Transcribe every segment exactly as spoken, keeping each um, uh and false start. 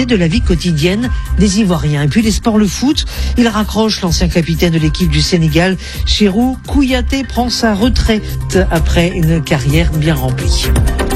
réalité de la vie quotidienne des Ivoiriens. Et puis les sports, le foot, il raccroche l'ancien capitaine de l'équipe du Sénégal, Cheikhou Kouyaté, prend sa retraite après une carrière bien remplie.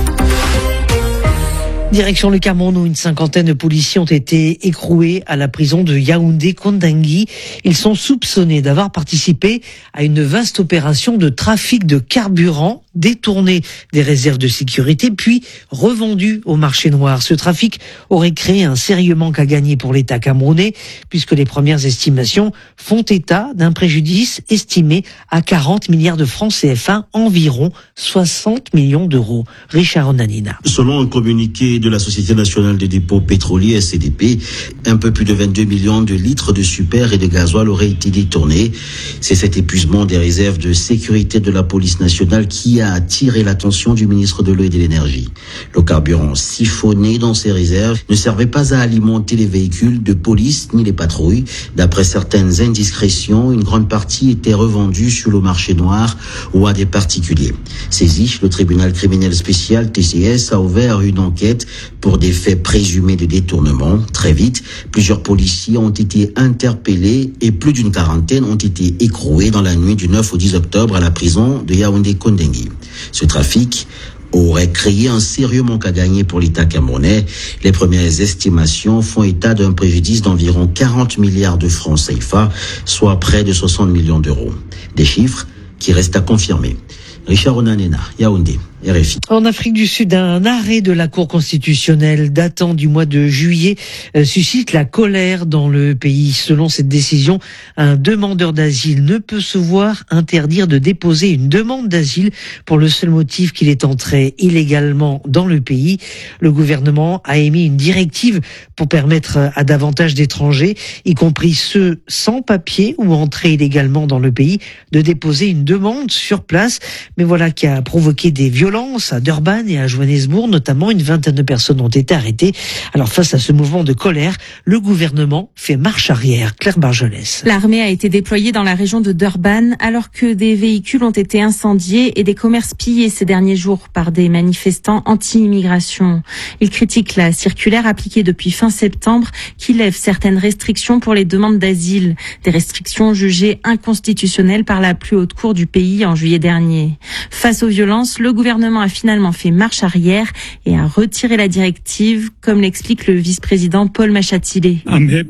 Direction le Cameroun où une cinquantaine de policiers ont été écroués à la prison de Yaoundé-Kondangui. Ils sont soupçonnés d'avoir participé à une vaste opération de trafic de carburant, détourné des réserves de sécurité, puis revendu au marché noir. Ce trafic aurait créé un sérieux manque à gagner pour l'État camerounais, puisque les premières estimations font état d'un préjudice estimé à quarante milliards de francs C F A, environ soixante millions d'euros. Richard Onanina. Selon un communiqué de la Société nationale des dépôts pétroliers, S C D P, un peu plus de vingt-deux millions de litres de super et de gasoil auraient été détournés. C'est cet épuisement des réserves de sécurité de la police nationale qui a attiré l'attention du ministre de l'Eau et de l'Énergie. Le carburant siphonné dans ces réserves ne servait pas à alimenter les véhicules de police ni les patrouilles. D'après certaines indiscrétions, une grande partie était revendue sur le marché noir ou à des particuliers. Saisi, le tribunal criminel spécial T C S a ouvert une enquête pour des faits présumés de détournement. Très vite, plusieurs policiers ont été interpellés et plus d'une quarantaine ont été écroués dans la nuit du neuf au dix octobre à la prison de Yaoundé-Kondangui. Ce trafic aurait créé un sérieux manque à gagner pour l'État camerounais. Les premières estimations font état d'un préjudice d'environ quarante milliards de francs C F A, soit près de soixante millions d'euros. Des chiffres qui restent à confirmer. Richard Onanena, Yaoundé, R F I. En Afrique du Sud, un arrêt de la Cour constitutionnelle datant du mois de juillet euh, suscite la colère dans le pays. Selon cette décision, un demandeur d'asile ne peut se voir interdire de déposer une demande d'asile pour le seul motif qu'il est entré illégalement dans le pays. Le gouvernement a émis une directive pour permettre à davantage d'étrangers, y compris ceux sans papier ou entrés illégalement dans le pays, de déposer une demande sur place. Mais voilà qui a provoqué des violences à Durban et à Johannesburg, notamment une vingtaine de personnes ont été arrêtées. Alors face à ce mouvement de colère, le gouvernement fait marche arrière. Claire Bargelès. L'armée a été déployée dans la région de Durban alors que des véhicules ont été incendiés et des commerces pillés ces derniers jours par des manifestants anti-immigration. Ils critiquent la circulaire appliquée depuis fin septembre qui lève certaines restrictions pour les demandes d'asile, des restrictions jugées inconstitutionnelles par la plus haute cour du pays en juillet dernier. Face aux violences, le gouvernement a finalement fait marche arrière et a retiré la directive, comme l'explique le vice-président Paul Machatilé.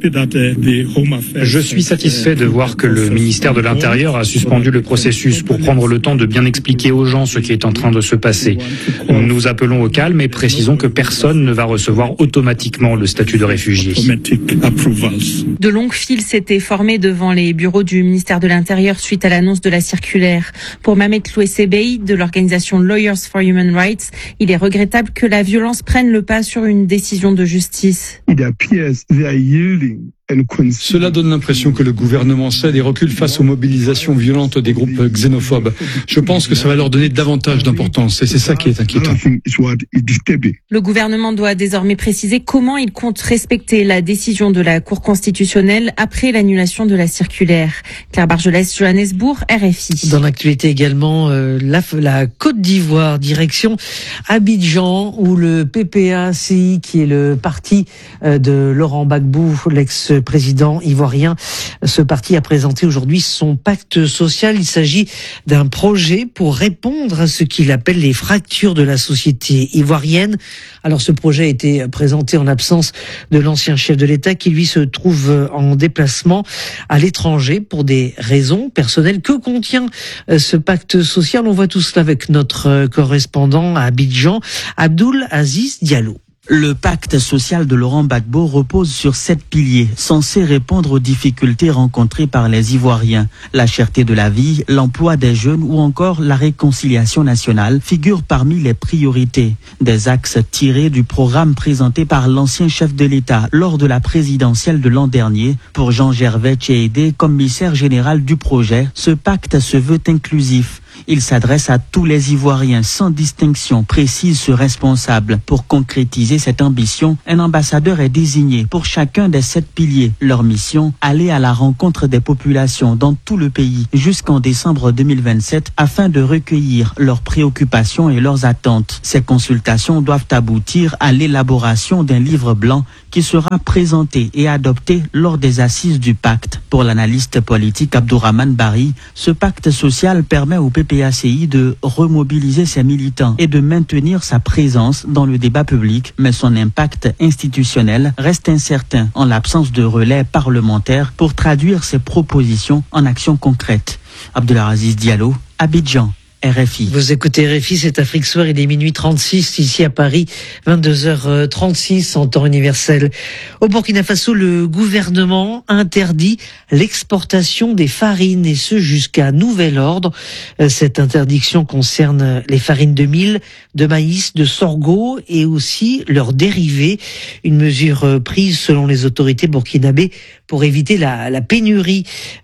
Je suis satisfait de voir que le ministère de l'Intérieur a suspendu le processus pour prendre le temps de bien expliquer aux gens ce qui est en train de se passer. Nous appelons au calme et précisons que personne ne va recevoir automatiquement le statut de réfugié. De longues files s'étaient formées devant les bureaux du ministère de l'Intérieur suite à l'annonce de la circulaire. Pour Mamet Louessebei de l'organisation Lawyers for Human Rights, il est regrettable que la violence prenne le pas sur une décision de justice. Cela donne l'impression que le gouvernement cède et recule face aux mobilisations violentes des groupes xénophobes. Je pense que ça va leur donner davantage d'importance et c'est ça qui est inquiétant. Le gouvernement doit désormais préciser comment il compte respecter la décision de la Cour constitutionnelle après l'annulation de la circulaire. Claire Bargelès, Johannesburg, R F I. Dans l'actualité également, euh, la, la Côte d'Ivoire, direction Abidjan, où le P P A C I, qui est le parti euh, de Laurent Gbagbo, l'ex président ivoirien. Ce parti a présenté aujourd'hui son pacte social. Il s'agit d'un projet pour répondre à ce qu'il appelle les fractures de la société ivoirienne. Alors ce projet a été présenté en l'absence de l'ancien chef de l'État qui lui se trouve en déplacement à l'étranger pour des raisons personnelles. Que contient ce pacte social? On voit tout cela avec notre correspondant à Abidjan, Abdoul Aziz Diallo. Le pacte social de Laurent Gbagbo repose sur sept piliers, censés répondre aux difficultés rencontrées par les Ivoiriens. La cherté de la vie, l'emploi des jeunes ou encore la réconciliation nationale figurent parmi les priorités. Des axes tirés du programme présenté par l'ancien chef de l'État lors de la présidentielle de l'an dernier. Pour Jean-Gervais Tchéhédé, commissaire général du projet, ce pacte se veut inclusif. Il s'adresse à tous les Ivoiriens sans distinction, précise ce responsable. Pour concrétiser cette ambition, un ambassadeur est désigné pour chacun des sept piliers. Leur mission, aller à la rencontre des populations dans tout le pays jusqu'en décembre deux mille vingt-sept afin de recueillir leurs préoccupations et leurs attentes. Ces consultations doivent aboutir à l'élaboration d'un livre blanc qui sera présenté et adopté lors des assises du pacte. Pour l'analyste politique Abdourahmane Bari, ce pacte social permet au P P A C I de remobiliser ses militants et de maintenir sa présence dans le débat public, mais son impact institutionnel reste incertain en l'absence de relais parlementaire pour traduire ses propositions en actions concrètes. Abdelaziz Diallo, Abidjan. R F I. Vous écoutez R F I, c'est Afrique Soir, il est minuit trente-six ici à Paris, vingt-deux heures trente-six en temps universel. Au Burkina Faso, le gouvernement interdit l'exportation des farines et ce jusqu'à nouvel ordre. Cette interdiction concerne les farines de mil, de maïs, de sorgho et aussi leurs dérivés. Une mesure prise selon les autorités burkinabées pour éviter la, la pénurie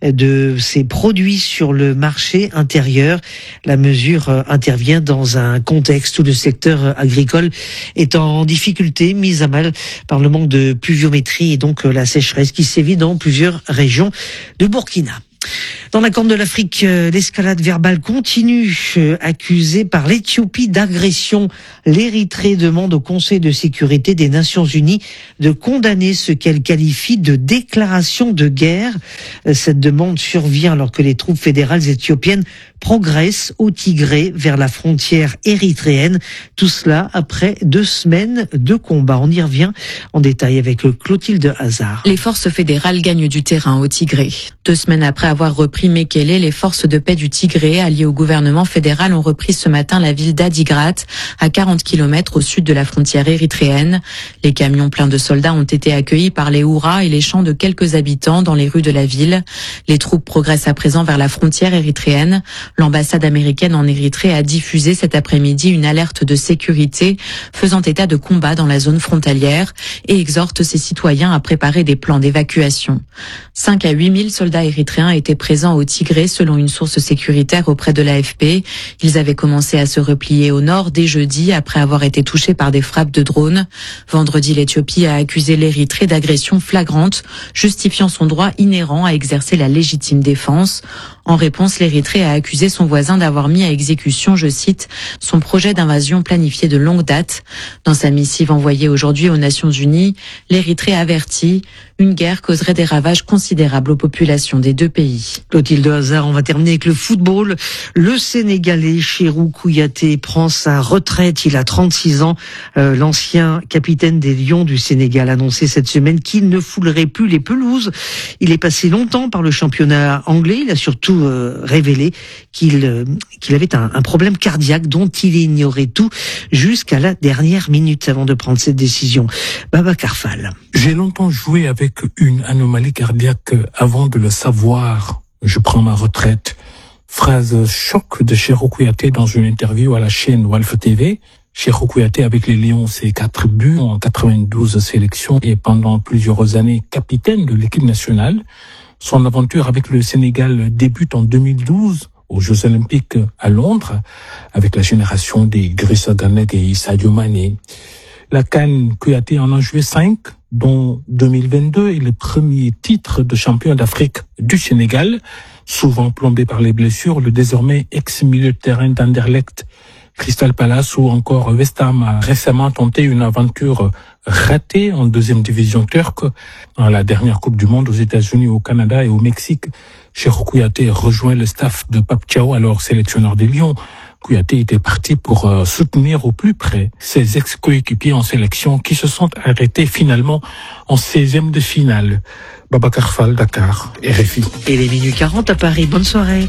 de ces produits sur le marché intérieur. La mesure intervient dans un contexte où le secteur agricole est en difficulté, mise à mal par le manque de pluviométrie et donc la sécheresse qui sévit dans plusieurs régions de Burkina. Dans la Corne de l'Afrique, l'escalade verbale continue, accusée par l'Éthiopie d'agression. L'Érythrée demande au Conseil de sécurité des Nations Unies de condamner ce qu'elle qualifie de déclaration de guerre. Cette demande survient alors que les troupes fédérales éthiopiennes progressent au Tigré vers la frontière érythréenne. Tout cela après deux semaines de combat. On y revient en détail avec Clotilde Hazard. Les forces fédérales gagnent du terrain au Tigré. Deux semaines après avoir repris Mekele, les forces de paix du Tigré, alliées au gouvernement fédéral, ont repris ce matin la ville d'Adigrat, à quarante kilomètres au sud de la frontière érythréenne. Les camions pleins de soldats ont été accueillis par les hurrahs et les chants de quelques habitants dans les rues de la ville. Les troupes progressent à présent vers la frontière érythréenne. L'ambassade américaine en Érythrée a diffusé cet après-midi une alerte de sécurité faisant état de combats dans la zone frontalière et exhorte ses citoyens à préparer des plans d'évacuation. cinq à huit mille soldats érythréens étaient présents au Tigré selon une source sécuritaire auprès de l'A F P. Ils avaient commencé à se replier au nord dès jeudi après avoir été touchés par des frappes de drones. Vendredi, l'Éthiopie a accusé l'Érythrée d'agression flagrante, justifiant son droit inhérent à exercer la légitime défense. En réponse, l'Érythrée a accusé son voisin d'avoir mis à exécution, je cite, son projet d'invasion planifié de longue date. Dans sa missive envoyée aujourd'hui aux Nations Unies, l'Érythrée avertit une guerre causerait des ravages considérables aux populations des deux pays. Clotilde Hazard, on va terminer avec le football. Le Sénégalais Cheikhou Kouyaté prend sa retraite. Il a trente-six ans. Euh, l'ancien capitaine des Lions du Sénégal a annoncé cette semaine qu'il ne foulerait plus les pelouses. Il est passé longtemps par le championnat anglais. Il a surtout euh, révélé qu'il euh, qu'il avait un, un problème cardiaque dont il ignorait tout jusqu'à la dernière minute avant de prendre cette décision. Babacar Fall. J'ai longtemps joué avec une anomalie cardiaque avant de le savoir. Je prends ma retraite. Phrase choc de Cheikhou Kouyaté dans une interview à la chaîne Walf T V. Cheikhou Kouyaté avec les Lions, c'est quatre buts en quatre-vingt-douze sélections et pendant plusieurs années capitaine de l'équipe nationale. Son aventure avec le Sénégal débute en deux mille douze aux Jeux Olympiques à Londres avec la génération des Idrissa Gana et Sadio Mané. La CAN, Kouyaté en a joué cinq, dont deux mille vingt-deux et le premier titre de champion d'Afrique du Sénégal. Souvent plombé par les blessures, le désormais ex-milieu de terrain d'Anderlecht, Crystal Palace ou encore West Ham a récemment tenté une aventure ratée en deuxième division turque. Dans la dernière Coupe du Monde aux États-Unis, au Canada et au Mexique, Cheikhou Kouyaté rejoint le staff de Pape Thiaw, alors sélectionneur des Lions. Kouyaté était parti pour euh, soutenir au plus près ses ex-coéquipiers en sélection qui se sont arrêtés finalement en seizième de finale. Babacar Fall, Dakar, R F I. Et les minuit quarante à Paris. Bonne soirée.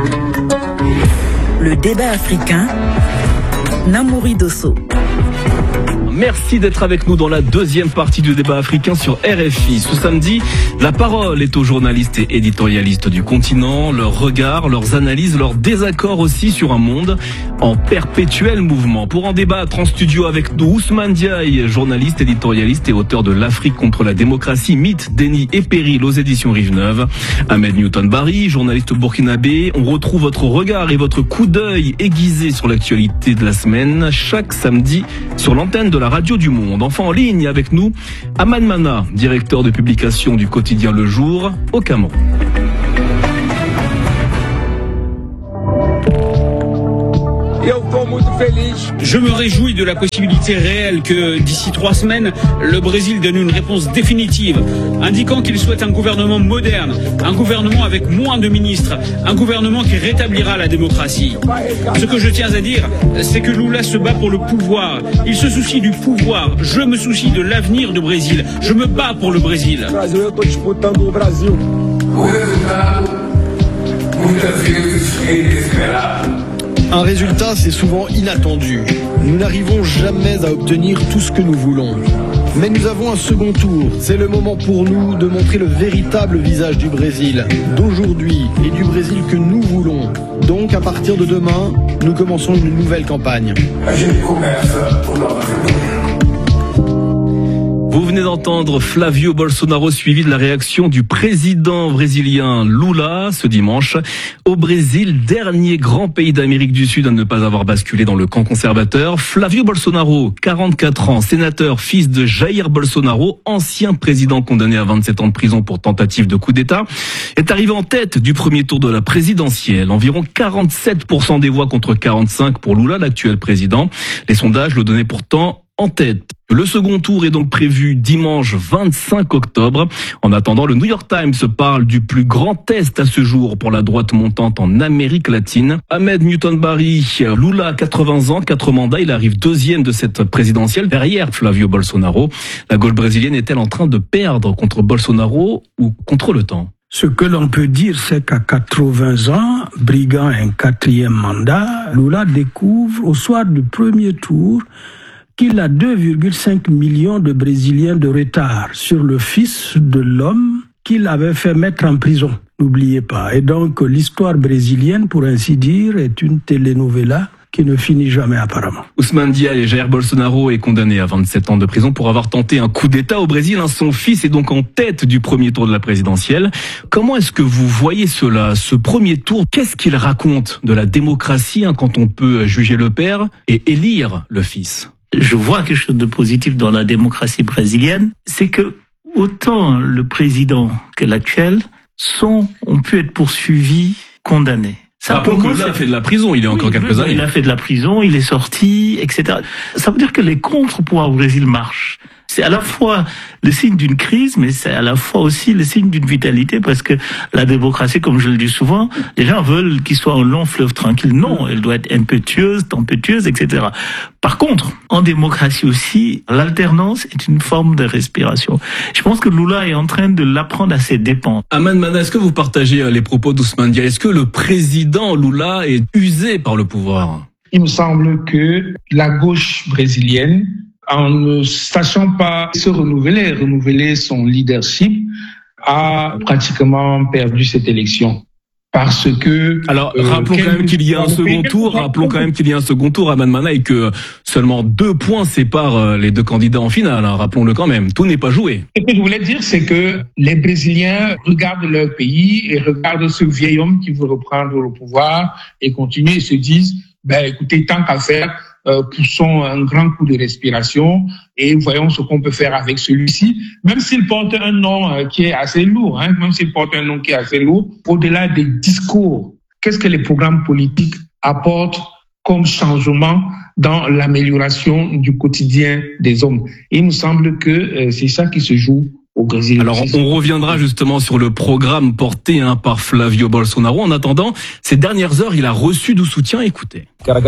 Le débat africain, Namouri Dosso. Merci d'être avec nous dans la deuxième partie du débat africain sur R F I. Ce samedi, la parole est aux journalistes et éditorialistes du continent, leurs regards, leurs analyses, leurs désaccords aussi sur un monde en perpétuel mouvement. Pour en débattre en studio avec nous, Ousmane Diaye, journaliste, éditorialiste et auteur de L'Afrique contre la démocratie, mythe, déni et péril aux éditions Rive Neuve. Ahmed Newton-Barry, journaliste burkinabé. On retrouve votre regard et votre coup d'œil aiguisé sur l'actualité de la semaine chaque samedi sur l'antenne de la Radio du Monde. Enfin en ligne avec nous, Aman Mana, directeur de publication du quotidien Le Jour au Cameroun. Je me réjouis de la possibilité réelle que d'ici trois semaines, le Brésil donne une réponse définitive, indiquant qu'il souhaite un gouvernement moderne, un gouvernement avec moins de ministres, un gouvernement qui rétablira la démocratie. Ce que je tiens à dire, c'est que Lula se bat pour le pouvoir. Il se soucie du pouvoir. Je me soucie de l'avenir du Brésil. Je me bats pour le Brésil. Un résultat, c'est souvent inattendu. Nous n'arrivons jamais à obtenir tout ce que nous voulons. Mais nous avons un second tour. C'est le moment pour nous de montrer le véritable visage du Brésil, d'aujourd'hui et du Brésil que nous voulons. Donc, à partir de demain, nous commençons une nouvelle campagne. Vous venez d'entendre Flavio Bolsonaro suivi de la réaction du président brésilien Lula ce dimanche. Au Brésil, dernier grand pays d'Amérique du Sud à ne pas avoir basculé dans le camp conservateur, Flavio Bolsonaro, quarante-quatre ans, sénateur, fils de Jair Bolsonaro, ancien président condamné à vingt-sept ans de prison pour tentative de coup d'État, est arrivé en tête du premier tour de la présidentielle. Environ quarante-sept pour cent des voix contre quarante-cinq pour Lula, l'actuel président. Les sondages le donnaient pourtant en tête. Le second tour est donc prévu dimanche vingt-cinq octobre. En attendant, le New York Times parle du plus grand test à ce jour pour la droite montante en Amérique latine. Ahmed Newton-Barry, Lula a quatre-vingts ans, quatre mandats, il arrive deuxième de cette présidentielle derrière Flavio Bolsonaro. La gauche brésilienne est-elle en train de perdre contre Bolsonaro ou contre le temps ? Ce que l'on peut dire, c'est qu'à quatre-vingts ans, briguant un quatrième mandat, Lula découvre au soir du premier tour qu'il a deux virgule cinq millions de Brésiliens de retard sur le fils de l'homme qu'il avait fait mettre en prison. N'oubliez pas. Et donc, l'histoire brésilienne, pour ainsi dire, est une telenovela qui ne finit jamais apparemment. Ousmane Diaye, Jair Bolsonaro est condamné à vingt-sept ans de prison pour avoir tenté un coup d'État au Brésil. Son fils est donc en tête du premier tour de la présidentielle. Comment est-ce que vous voyez cela, ce premier tour? Qu'est-ce qu'il raconte de la démocratie hein, quand on peut juger le père et élire le fils? Je vois quelque chose de positif dans la démocratie brésilienne, c'est que autant le président que l'actuel sont, ont pu être poursuivis, condamnés. Ça, pour que là, il a fait de la prison, il est oui, encore quelques oui, années. Il a fait de la prison, il est sorti, et cetera. Ça veut dire que les contre-pouvoirs au Brésil marchent. C'est à la fois le signe d'une crise, mais c'est à la fois aussi le signe d'une vitalité, parce que la démocratie, comme je le dis souvent, les gens veulent qu'il soit un long fleuve tranquille. Non, elle doit être impétueuse, tempétueuse, et cetera. Par contre, en démocratie aussi, l'alternance est une forme de respiration. Je pense que Lula est en train de l'apprendre à ses dépens. Aman Mana, est-ce que vous partagez les propos d'Ousmane Diaye? Est-ce que le président Lula est usé par le pouvoir? Il me semble que la gauche brésilienne, en ne sachant pas se renouveler, renouveler son leadership, a pratiquement perdu cette élection. Parce que... Alors, euh, rappelons quand même qu'il y a un second tour, rappelons quand même qu'il y a un second tour à Aman Mana et que seulement deux points séparent les deux candidats en finale, hein, rappelons-le quand même. Tout n'est pas joué. Ce que je voulais dire, c'est que les Brésiliens regardent leur pays et regardent ce vieil homme qui veut reprendre le pouvoir et continuer et se disent, ben, écoutez, tant qu'à faire, Euh, poussons un grand coup de respiration et voyons ce qu'on peut faire avec celui-ci, même s'il porte un nom euh, qui est assez lourd, hein, même s'il porte un nom qui est assez lourd, au-delà des discours, qu'est-ce que les programmes politiques apportent comme changement dans l'amélioration du quotidien des hommes? Et il me semble que euh, c'est ça qui se joue au Brésil. Alors on reviendra justement sur le programme porté hein, par Flavio Bolsonaro. En attendant, ces dernières heures, il a reçu du soutien. Écoutez.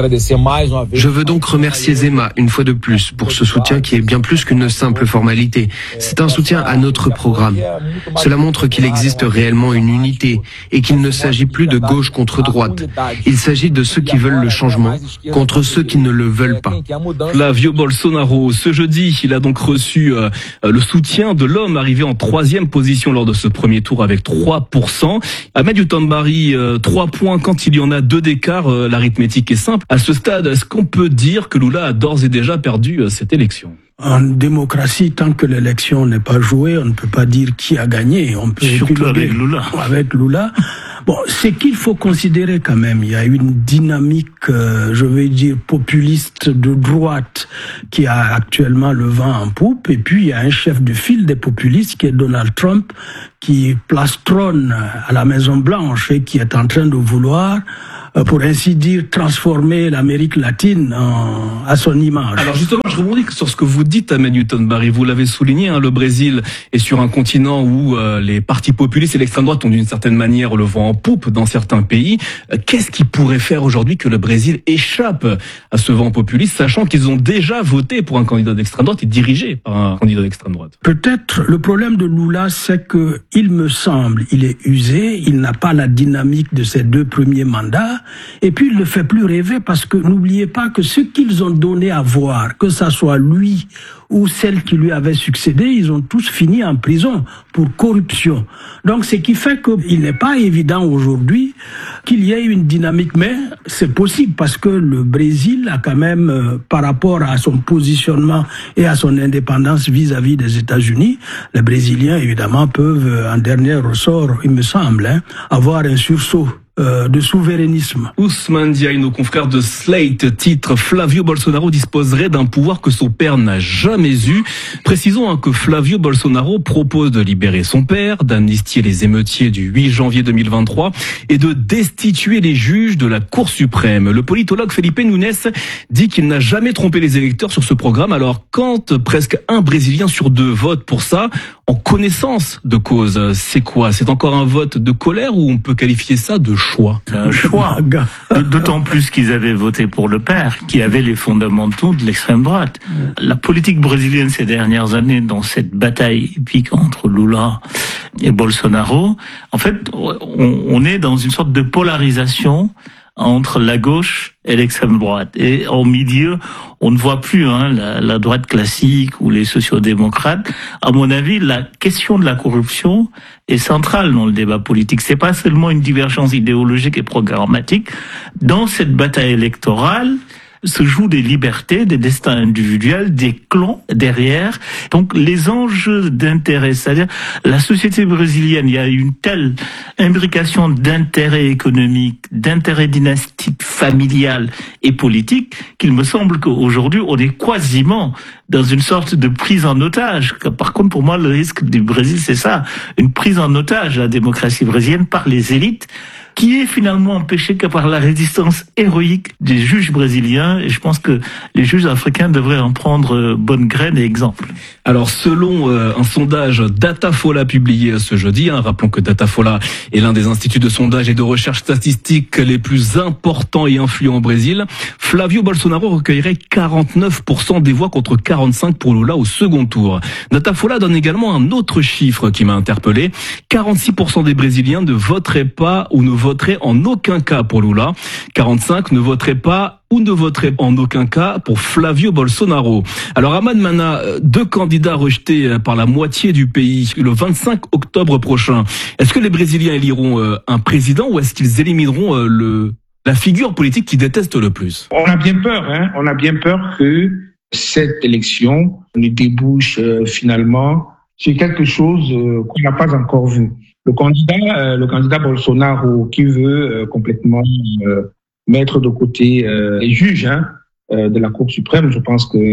Je veux donc remercier Zema une fois de plus pour ce soutien qui est bien plus qu'une simple formalité. C'est un soutien à notre programme. Cela montre qu'il existe réellement une unité et qu'il ne s'agit plus de gauche contre droite. Il s'agit de ceux qui veulent le changement contre ceux qui ne le veulent pas. Flavio Bolsonaro, ce jeudi, il a donc reçu euh, le soutien de l'homme arrivé en troisième position lors de ce premier tour avec trois pour cent. Ahmed Youtambari, euh, trois points quand il y en a deux d'écart, euh, l'arithmétique est simple. À ce stade, est-ce qu'on peut dire que Lula a d'ores et déjà perdu euh, cette élection ? En démocratie, tant que l'élection n'est pas jouée, on ne peut pas dire qui a gagné. On peut surtout avec Lula. Avec Lula. Bon, c'est qu'il faut considérer quand même. Il y a une dynamique, euh, je vais dire, populiste de droite qui a actuellement le vent en poupe. Et puis, il y a un chef de file des populistes qui est Donald Trump, qui plastronne à la Maison-Blanche et qui est en train de vouloir, pour ainsi dire, transformer l'Amérique latine en, à son image. Alors justement, je rebondis sur ce que vous dites, Ahmed Youtambari. Vous l'avez souligné, hein, le Brésil est sur un continent où euh, les partis populistes et l'extrême droite ont d'une certaine manière le vent en poupe dans certains pays. Euh, qu'est-ce qui pourrait faire aujourd'hui que le Brésil échappe à ce vent populiste, sachant qu'ils ont déjà voté pour un candidat d'extrême droite et dirigé par un candidat d'extrême droite? Peut-être le problème de Lula, c'est que il me semble, il est usé, il n'a pas la dynamique de ses deux premiers mandats. Et puis, il ne fait plus rêver parce que n'oubliez pas que ce qu'ils ont donné à voir, que ça soit lui ou celle qui lui avait succédé, ils ont tous fini en prison pour corruption. Donc, ce qui fait qu'il n'est pas évident aujourd'hui qu'il y ait une dynamique, mais c'est possible parce que le Brésil a quand même, euh, par rapport à son positionnement et à son indépendance vis-à-vis des États-Unis, les Brésiliens, évidemment, peuvent, en dernier ressort, il me semble, hein, avoir un sursaut Euh, de souverainisme. Ousmane Diaye, nos confrères de Slate, titre Flavio Bolsonaro disposerait d'un pouvoir que son père n'a jamais eu. Précisons hein, que Flavio Bolsonaro propose de libérer son père, d'amnistier les émeutiers du huit janvier deux mille vingt-trois et de destituer les juges de la Cour suprême. Le politologue Felipe Nunes dit qu'il n'a jamais trompé les électeurs sur ce programme. Alors quand presque un Brésilien sur deux vote pour ça, en connaissance de cause, c'est quoi? C'est encore un vote de colère ou on peut qualifier ça de choix? C'est un choix. D'autant plus qu'ils avaient voté pour le père, qui avait les fondamentaux de l'extrême droite. La politique brésilienne ces dernières années, dans cette bataille épique entre Lula et Bolsonaro, en fait, on, on est dans une sorte de polarisation entre la gauche et l'extrême droite. Et au milieu, on ne voit plus hein, la, la droite classique ou les sociodémocrates. À mon avis, la question de la corruption est centrale dans le débat politique. C'est pas seulement une divergence idéologique et programmatique. Dans cette bataille électorale, se jouent des libertés, des destins individuels, des clans derrière. Donc les enjeux d'intérêt, c'est-à-dire la société brésilienne, il y a une telle imbrication d'intérêts économiques, d'intérêts dynastiques, familiales et politiques qu'il me semble qu'aujourd'hui on est quasiment dans une sorte de prise en otage. Par contre, pour moi, le risque du Brésil, c'est ça, une prise en otage de la démocratie brésilienne par les élites, qui est finalement empêché que par la résistance héroïque des juges brésiliens. Et je pense que les juges africains devraient en prendre bonne graine et exemple. Alors, selon euh, un sondage Datafola publié ce jeudi, hein, rappelons que Datafola est l'un des instituts de sondage et de recherche statistique les plus importants et influents au Brésil, Flavio Bolsonaro recueillerait quarante-neuf pour cent des voix contre quarante-cinq pour Lula au second tour. Datafola donne également un autre chiffre qui m'a interpellé. quarante-six pour cent des Brésiliens ne voteraient pas ou ne voterait en aucun cas pour Lula. quarante-cinq ne voterait pas ou ne voterait en aucun cas pour Flavio Bolsonaro. Alors Ahmad Mana, deux candidats rejetés par la moitié du pays le vingt-cinq octobre prochain. Est-ce que les Brésiliens éliront un président ou est-ce qu'ils élimineront le, la figure politique qu'ils détestent le plus? On a bien peur, hein. On a bien peur que cette élection ne débouche euh, finalement sur quelque chose euh, qu'on n'a pas encore vu. Le candidat, euh, le candidat Bolsonaro qui veut euh, complètement euh, mettre de côté euh, les juges hein, euh, de la Cour suprême, je pense que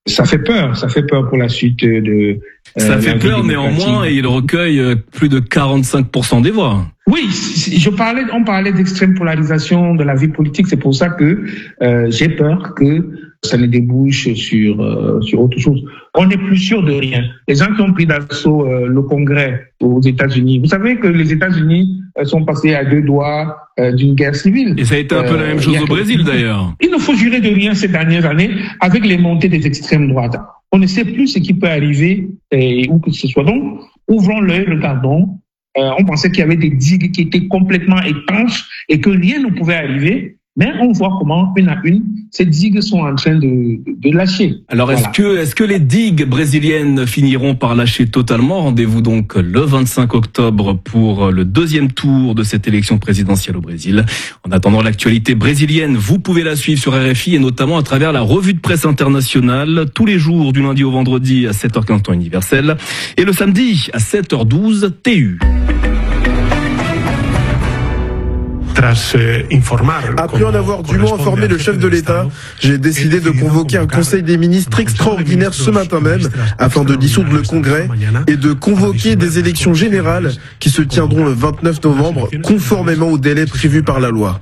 Ça fait peur, ça fait peur pour la suite de... Euh, ça fait peur néanmoins et il recueille plus de quarante-cinq pour cent des voix. Oui, je parlais, on parlait d'extrême polarisation de la vie politique, c'est pour ça que euh, j'ai peur que ça ne débouche sur euh, sur autre chose. On n'est plus sûr de rien. Les gens qui ont pris d'assaut euh, le Congrès aux États-Unis, vous savez que les États-Unis euh, sont passés à deux doigts euh, d'une guerre civile. Et ça a été un peu euh, la même chose au Brésil d'ailleurs. Il ne faut jurer de rien ces dernières années avec les montées des extrêmes droites. On ne sait plus ce qui peut arriver et où que ce soit. Donc, ouvrons l'œil, regardons. Euh, on pensait qu'il y avait des digues qui étaient complètement étanches et que rien ne pouvait arriver. Mais on voit comment, une à une, ces digues sont en train de, de, de lâcher. Alors, voilà. est-ce que, est-ce que les digues brésiliennes finiront par lâcher totalement? Rendez-vous donc le vingt-cinq octobre pour le deuxième tour de cette élection présidentielle au Brésil. En attendant l'actualité brésilienne, vous pouvez la suivre sur R F I et notamment à travers la revue de presse internationale tous les jours du lundi au vendredi à sept heures quinze temps universel et le samedi à sept heures douze T U. Après en avoir dûment informé le chef de l'État, j'ai décidé de convoquer un conseil des ministres extraordinaire ce matin même afin de dissoudre le Congrès et de convoquer des élections générales qui se tiendront le vingt-neuf novembre conformément au délai prévu par la loi.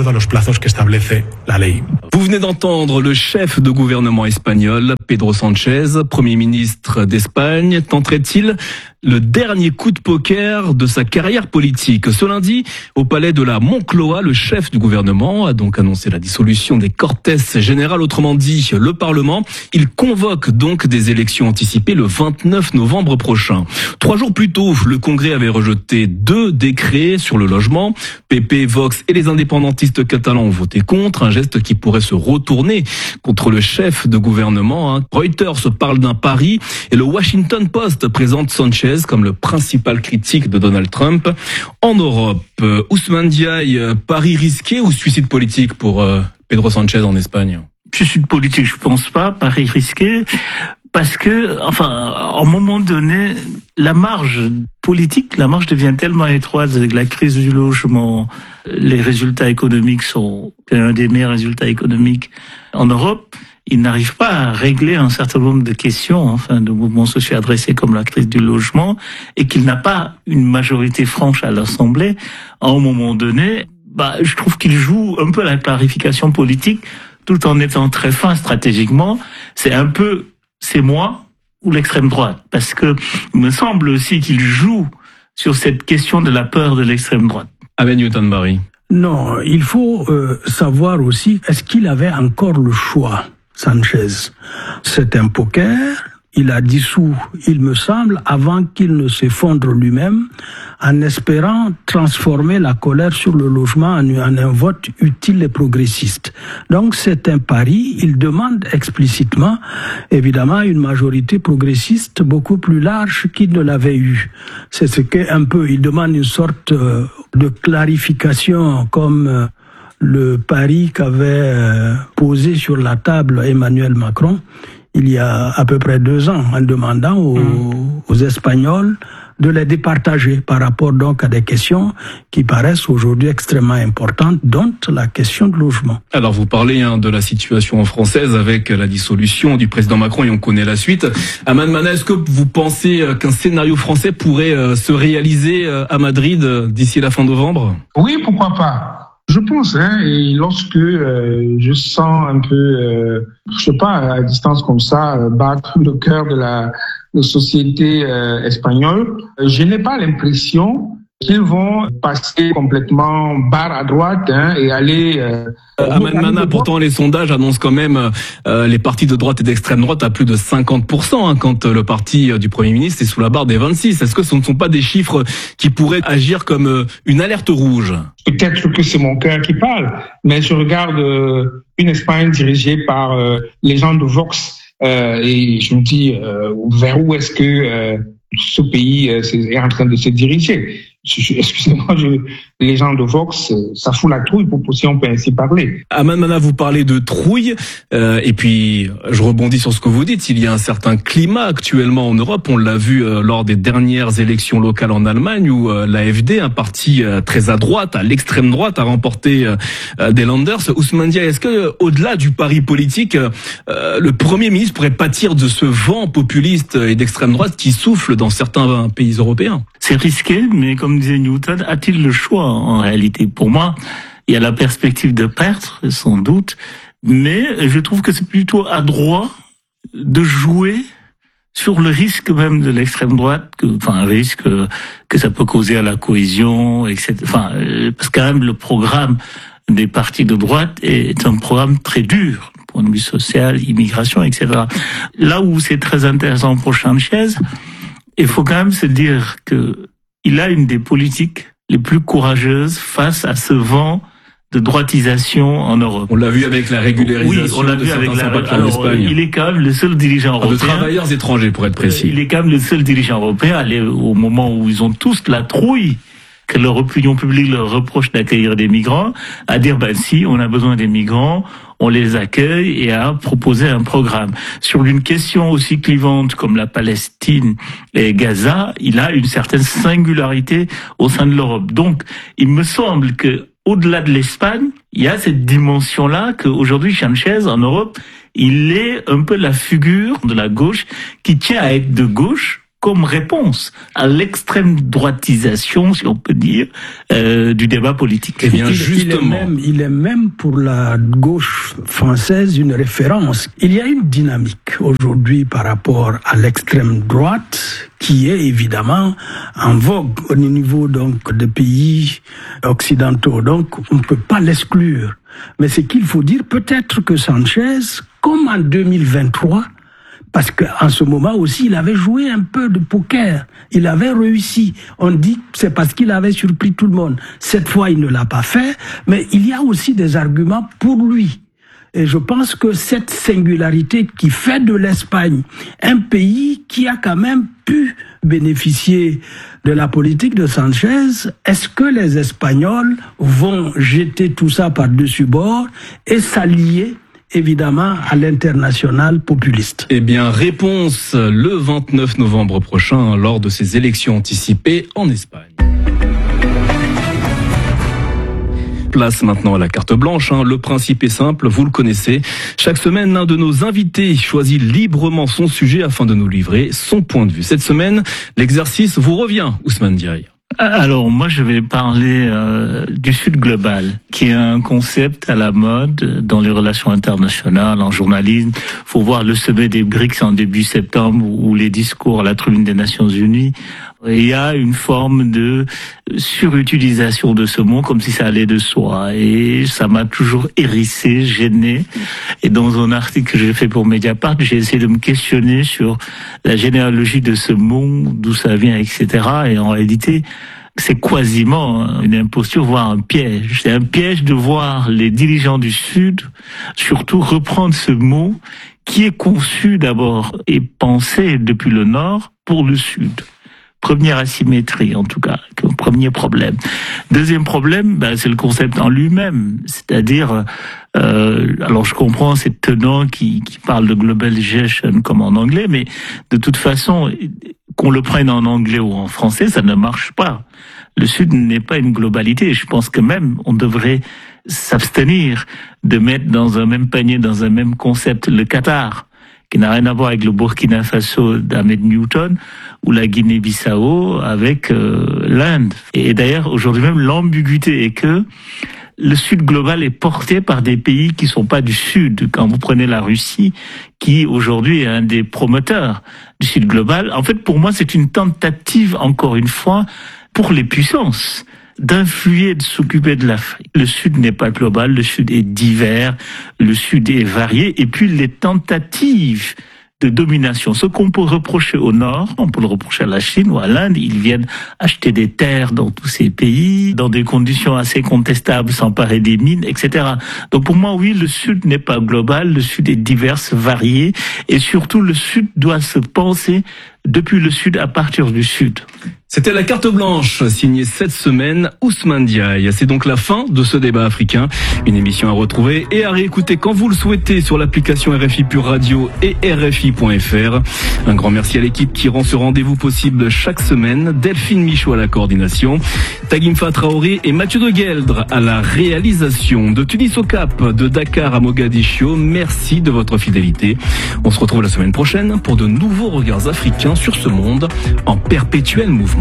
Vous venez d'entendre le chef de gouvernement espagnol, Pedro Sánchez, Premier ministre d'Espagne, tenterait-il le dernier coup de poker de sa carrière politique. Ce lundi, au palais de la Moncloa, le chef du gouvernement a donc annoncé la dissolution des Cortes générales, autrement dit le Parlement. Il convoque donc des élections anticipées le vingt-neuf novembre prochain. Trois jours plus tôt, le Congrès avait rejeté deux décrets sur le logement. P P, Vox et les indépendantistes catalans ont voté contre, un geste qui pourrait se retourner contre le chef de gouvernement. Reuters parle d'un pari et le Washington Post présente Sánchez comme le principal critique de Donald Trump. En Europe, Ousmane Diaye, pari risqué ou suicide politique pour euh, Pedro Sánchez en Espagne? Suicide politique, je pense pas, pari risqué, parce que, enfin, à un moment donné, la marge politique, la marge devient tellement étroite avec la crise du logement. Les résultats économiques sont un des meilleurs résultats économiques en Europe. Il n'arrive pas à régler un certain nombre de questions, enfin, de mouvements sociaux adressés comme la crise du logement, et qu'il n'a pas une majorité franche à l'Assemblée. À un moment donné, bah, je trouve qu'il joue un peu la clarification politique, tout en étant très fin stratégiquement. C'est un peu, c'est moi ou l'extrême droite, parce que il me semble aussi qu'il joue sur cette question de la peur de l'extrême droite. Amen Newton-Barry. Non, il faut euh, savoir aussi, est-ce qu'il avait encore le choix? Sánchez. C'est un poker, il a dissous, il me semble, avant qu'il ne s'effondre lui-même, en espérant transformer la colère sur le logement en, en un vote utile et progressiste. Donc c'est un pari, il demande explicitement, évidemment, une majorité progressiste beaucoup plus large qu'il ne l'avait eu. C'est ce qu'est un peu, il demande une sorte de clarification comme le pari qu'avait posé sur la table Emmanuel Macron il y a à peu près deux ans, en demandant aux, mmh. aux Espagnols de les départager par rapport donc à des questions qui paraissent aujourd'hui extrêmement importantes, dont la question de logement. Alors vous parlez hein, de la situation française avec la dissolution du président Macron et on connaît la suite. Aman Mana, est-ce que vous pensez qu'un scénario français pourrait euh, se réaliser euh, à Madrid euh, d'ici la fin novembre? Oui, pourquoi pas. Je pense, hein, et lorsque euh, je sens un peu, euh, je sais pas, à distance comme ça, euh, battre le cœur de la, de la société euh, espagnole, je n'ai pas l'impression qu'ils vont passer complètement barre à droite hein, et aller... Euh, Aman Mana, pourtant les sondages annoncent quand même euh, les partis de droite et d'extrême droite à plus de cinquante pour cent hein, quand le parti du Premier ministre est sous la barre des vingt-six. Est-ce que ce ne sont pas des chiffres qui pourraient agir comme euh, une alerte rouge? Peut-être que c'est mon cœur qui parle, mais je regarde euh, une Espagne dirigée par euh, les gens de Vox euh, et je me dis euh, vers où est-ce que euh, ce pays euh, est en train de se diriger. excusez-moi, je, les gens de Vox, ça fout la trouille, pour si on peut ainsi parler. Ahmed Manaf, vous parlez de trouille, euh, et puis je rebondis sur ce que vous dites. Il y a un certain climat actuellement en Europe. On l'a vu euh, lors des dernières élections locales en Allemagne, où euh, l'A F D, un parti euh, très à droite, à l'extrême droite, a remporté euh, des Landers. Ousmane Diaye, est-ce que, au-delà du pari politique, euh, le Premier ministre pourrait pâtir de ce vent populiste et d'extrême droite qui souffle dans certains pays européens? C'est risqué, mais comme disait Newton, a-t-il le choix en réalité? Pour moi, il y a la perspective de perdre, sans doute, mais je trouve que c'est plutôt adroit de jouer sur le risque même de l'extrême droite, que, enfin un risque que ça peut causer à la cohésion, et cetera. Enfin, parce que quand même le programme des partis de droite est un programme très dur, point de vue social, immigration, et cetera. Là où c'est très intéressant pour Sanchez, il faut quand même se dire que il a une des politiques les plus courageuses face à ce vent de droitisation en Europe. On l'a vu avec la régularisation. Oui, on l'a vu avec la. Alors, en il est quand même le seul dirigeant européen. De travailleurs étrangers, pour être précis. Il est quand même le seul dirigeant européen, aller au moment où ils ont tous la trouille, que leur opinion publique leur reproche d'accueillir des migrants, à dire, ben si, on a besoin des migrants, on les accueille, et à proposer un programme. Sur une question aussi clivante comme la Palestine et Gaza, il a une certaine singularité au sein de l'Europe. Donc, il me semble que, au-delà de l'Espagne, il y a cette dimension-là qu'aujourd'hui, Sanchez, en Europe, il est un peu la figure de la gauche qui tient à être de gauche, comme réponse à l'extrême droitisation, si on peut dire, euh, du débat politique. Eh bien, il, justement, il est, même, il est même pour la gauche française une référence. Il y a une dynamique aujourd'hui par rapport à l'extrême droite qui est évidemment en vogue au niveau donc des pays occidentaux. Donc, on ne peut pas l'exclure. Mais ce qu'il faut dire, peut-être que Sanchez, comme en deux mille vingt-trois, parce qu'en ce moment aussi, il avait joué un peu de poker. Il avait réussi. On dit que c'est parce qu'il avait surpris tout le monde. Cette fois, il ne l'a pas fait. Mais il y a aussi des arguments pour lui. Et je pense que cette singularité qui fait de l'Espagne un pays qui a quand même pu bénéficier de la politique de Sanchez, est-ce que les Espagnols vont jeter tout ça par-dessus bord et s'allier évidemment à l'international populiste? Eh bien, réponse le vingt-neuf novembre prochain lors de ces élections anticipées en Espagne. Place maintenant à la carte blanche. Hein. Le principe est simple, vous le connaissez. Chaque semaine, l'un de nos invités choisit librement son sujet afin de nous livrer son point de vue. Cette semaine, l'exercice vous revient, Ousmane Diaye. Alors moi je vais parler euh, du Sud global, qui est un concept à la mode dans les relations internationales, en journalisme. Faut voir le sommet des B R I C S en début septembre ou les discours à la tribune des Nations Unies. Il y a une forme de surutilisation de ce mot comme si ça allait de soi, et ça m'a toujours hérissé, gêné. Et dans un article que j'ai fait pour Mediapart, j'ai essayé de me questionner sur la généalogie de ce mot, d'où ça vient, et cetera. Et en réalité, c'est quasiment une imposture, voire un piège. C'est un piège de voir les dirigeants du Sud surtout reprendre ce mot qui est conçu d'abord et pensé depuis le Nord pour le Sud. Première asymétrie, en tout cas, premier problème. Deuxième problème, ben, c'est le concept en lui-même, c'est-à-dire, euh, alors je comprends ces tenants qui, qui parlent de globalization comme en anglais, mais de toute façon, qu'on le prenne en anglais ou en français, ça ne marche pas. Le Sud n'est pas une globalité. Je pense que même on devrait s'abstenir de mettre dans un même panier, dans un même concept, le Qatar, qui n'a rien à voir avec le Burkina Faso d'Ahmed Newton, ou la Guinée-Bissau avec euh, l'Inde. Et d'ailleurs, aujourd'hui même, l'ambiguïté est que le Sud global est porté par des pays qui sont pas du Sud. Quand vous prenez la Russie, qui aujourd'hui est un des promoteurs du Sud global, en fait, pour moi, c'est une tentative, encore une fois, pour les puissances, d'influer, de s'occuper de l'Afrique. Le Sud n'est pas global, le Sud est divers, le Sud est varié, et puis les tentatives de domination. Ce qu'on peut reprocher au Nord, on peut le reprocher à la Chine ou à l'Inde, ils viennent acheter des terres dans tous ces pays, dans des conditions assez contestables, s'emparer des mines, et cetera. Donc pour moi, oui, le Sud n'est pas global, le Sud est divers, varié, et surtout le Sud doit se penser depuis le sud à partir du sud. C'était la carte blanche signée cette semaine Ousmane Diaye. C'est donc la fin de ce débat africain. Une émission à retrouver et à réécouter quand vous le souhaitez sur l'application R F I Pure Radio et R F I point F R. Un grand merci à l'équipe qui rend ce rendez-vous possible chaque semaine. Delphine Michaud à la coordination, Tagimfa Traoré et Mathieu de Gueldre à la réalisation. De Tunis au Cap, de Dakar à Mogadiscio, merci de votre fidélité. On se retrouve la semaine prochaine pour de nouveaux regards africains sur ce monde en perpétuel mouvement.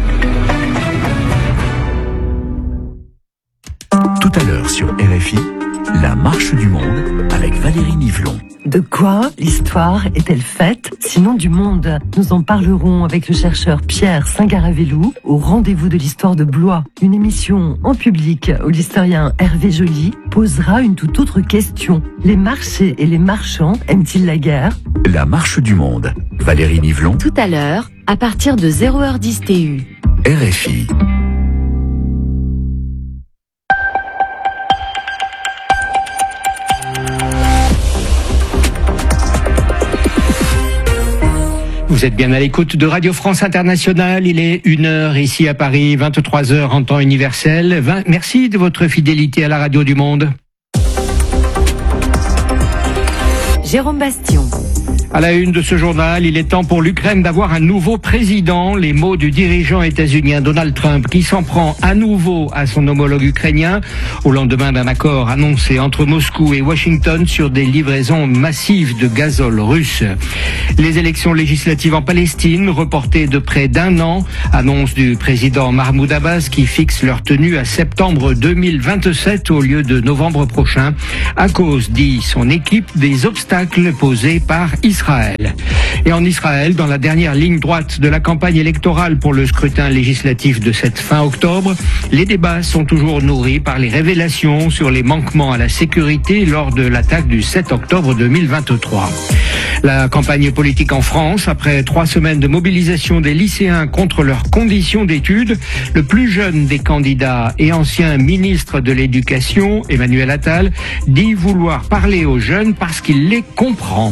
Tout à l'heure sur R F I, la marche du monde avec Valérie Nivelon. De quoi l'histoire est-elle faite, sinon du monde? Nous en parlerons avec le chercheur Pierre Singaravelou au rendez-vous de l'histoire de Blois. Une émission en public où l'historien Hervé Joly posera une toute autre question. Les marchés et les marchands aiment-ils la guerre? La marche du monde, Valérie Nivelon. Tout à l'heure, à partir de zéro heure dix T U. R F I. Vous êtes bien à l'écoute de Radio France Internationale. Il est une heure ici à Paris, vingt-trois heures en temps universel. Merci de votre fidélité à la radio du monde. Jérôme Bastion. À la une de ce journal, il est temps pour l'Ukraine d'avoir un nouveau président. Les mots du dirigeant états-unien Donald Trump qui s'en prend à nouveau à son homologue ukrainien au lendemain d'un accord annoncé entre Moscou et Washington sur des livraisons massives de gazole russe. Les élections législatives en Palestine reportées de près d'un an. Annonce du président Mahmoud Abbas qui fixe leur tenue à septembre deux mille vingt-sept au lieu de novembre prochain à cause, dit son équipe, des obstacles posés par Israël. Israël. Et en Israël, dans la dernière ligne droite de la campagne électorale pour le scrutin législatif de cette fin octobre, les débats sont toujours nourris par les révélations sur les manquements à la sécurité lors de l'attaque du sept octobre deux mille vingt-trois. La campagne politique en France, après trois semaines de mobilisation des lycéens contre leurs conditions d'études, le plus jeune des candidats et ancien ministre de l'Éducation, Emmanuel Attal, dit vouloir parler aux jeunes parce qu'il les comprend.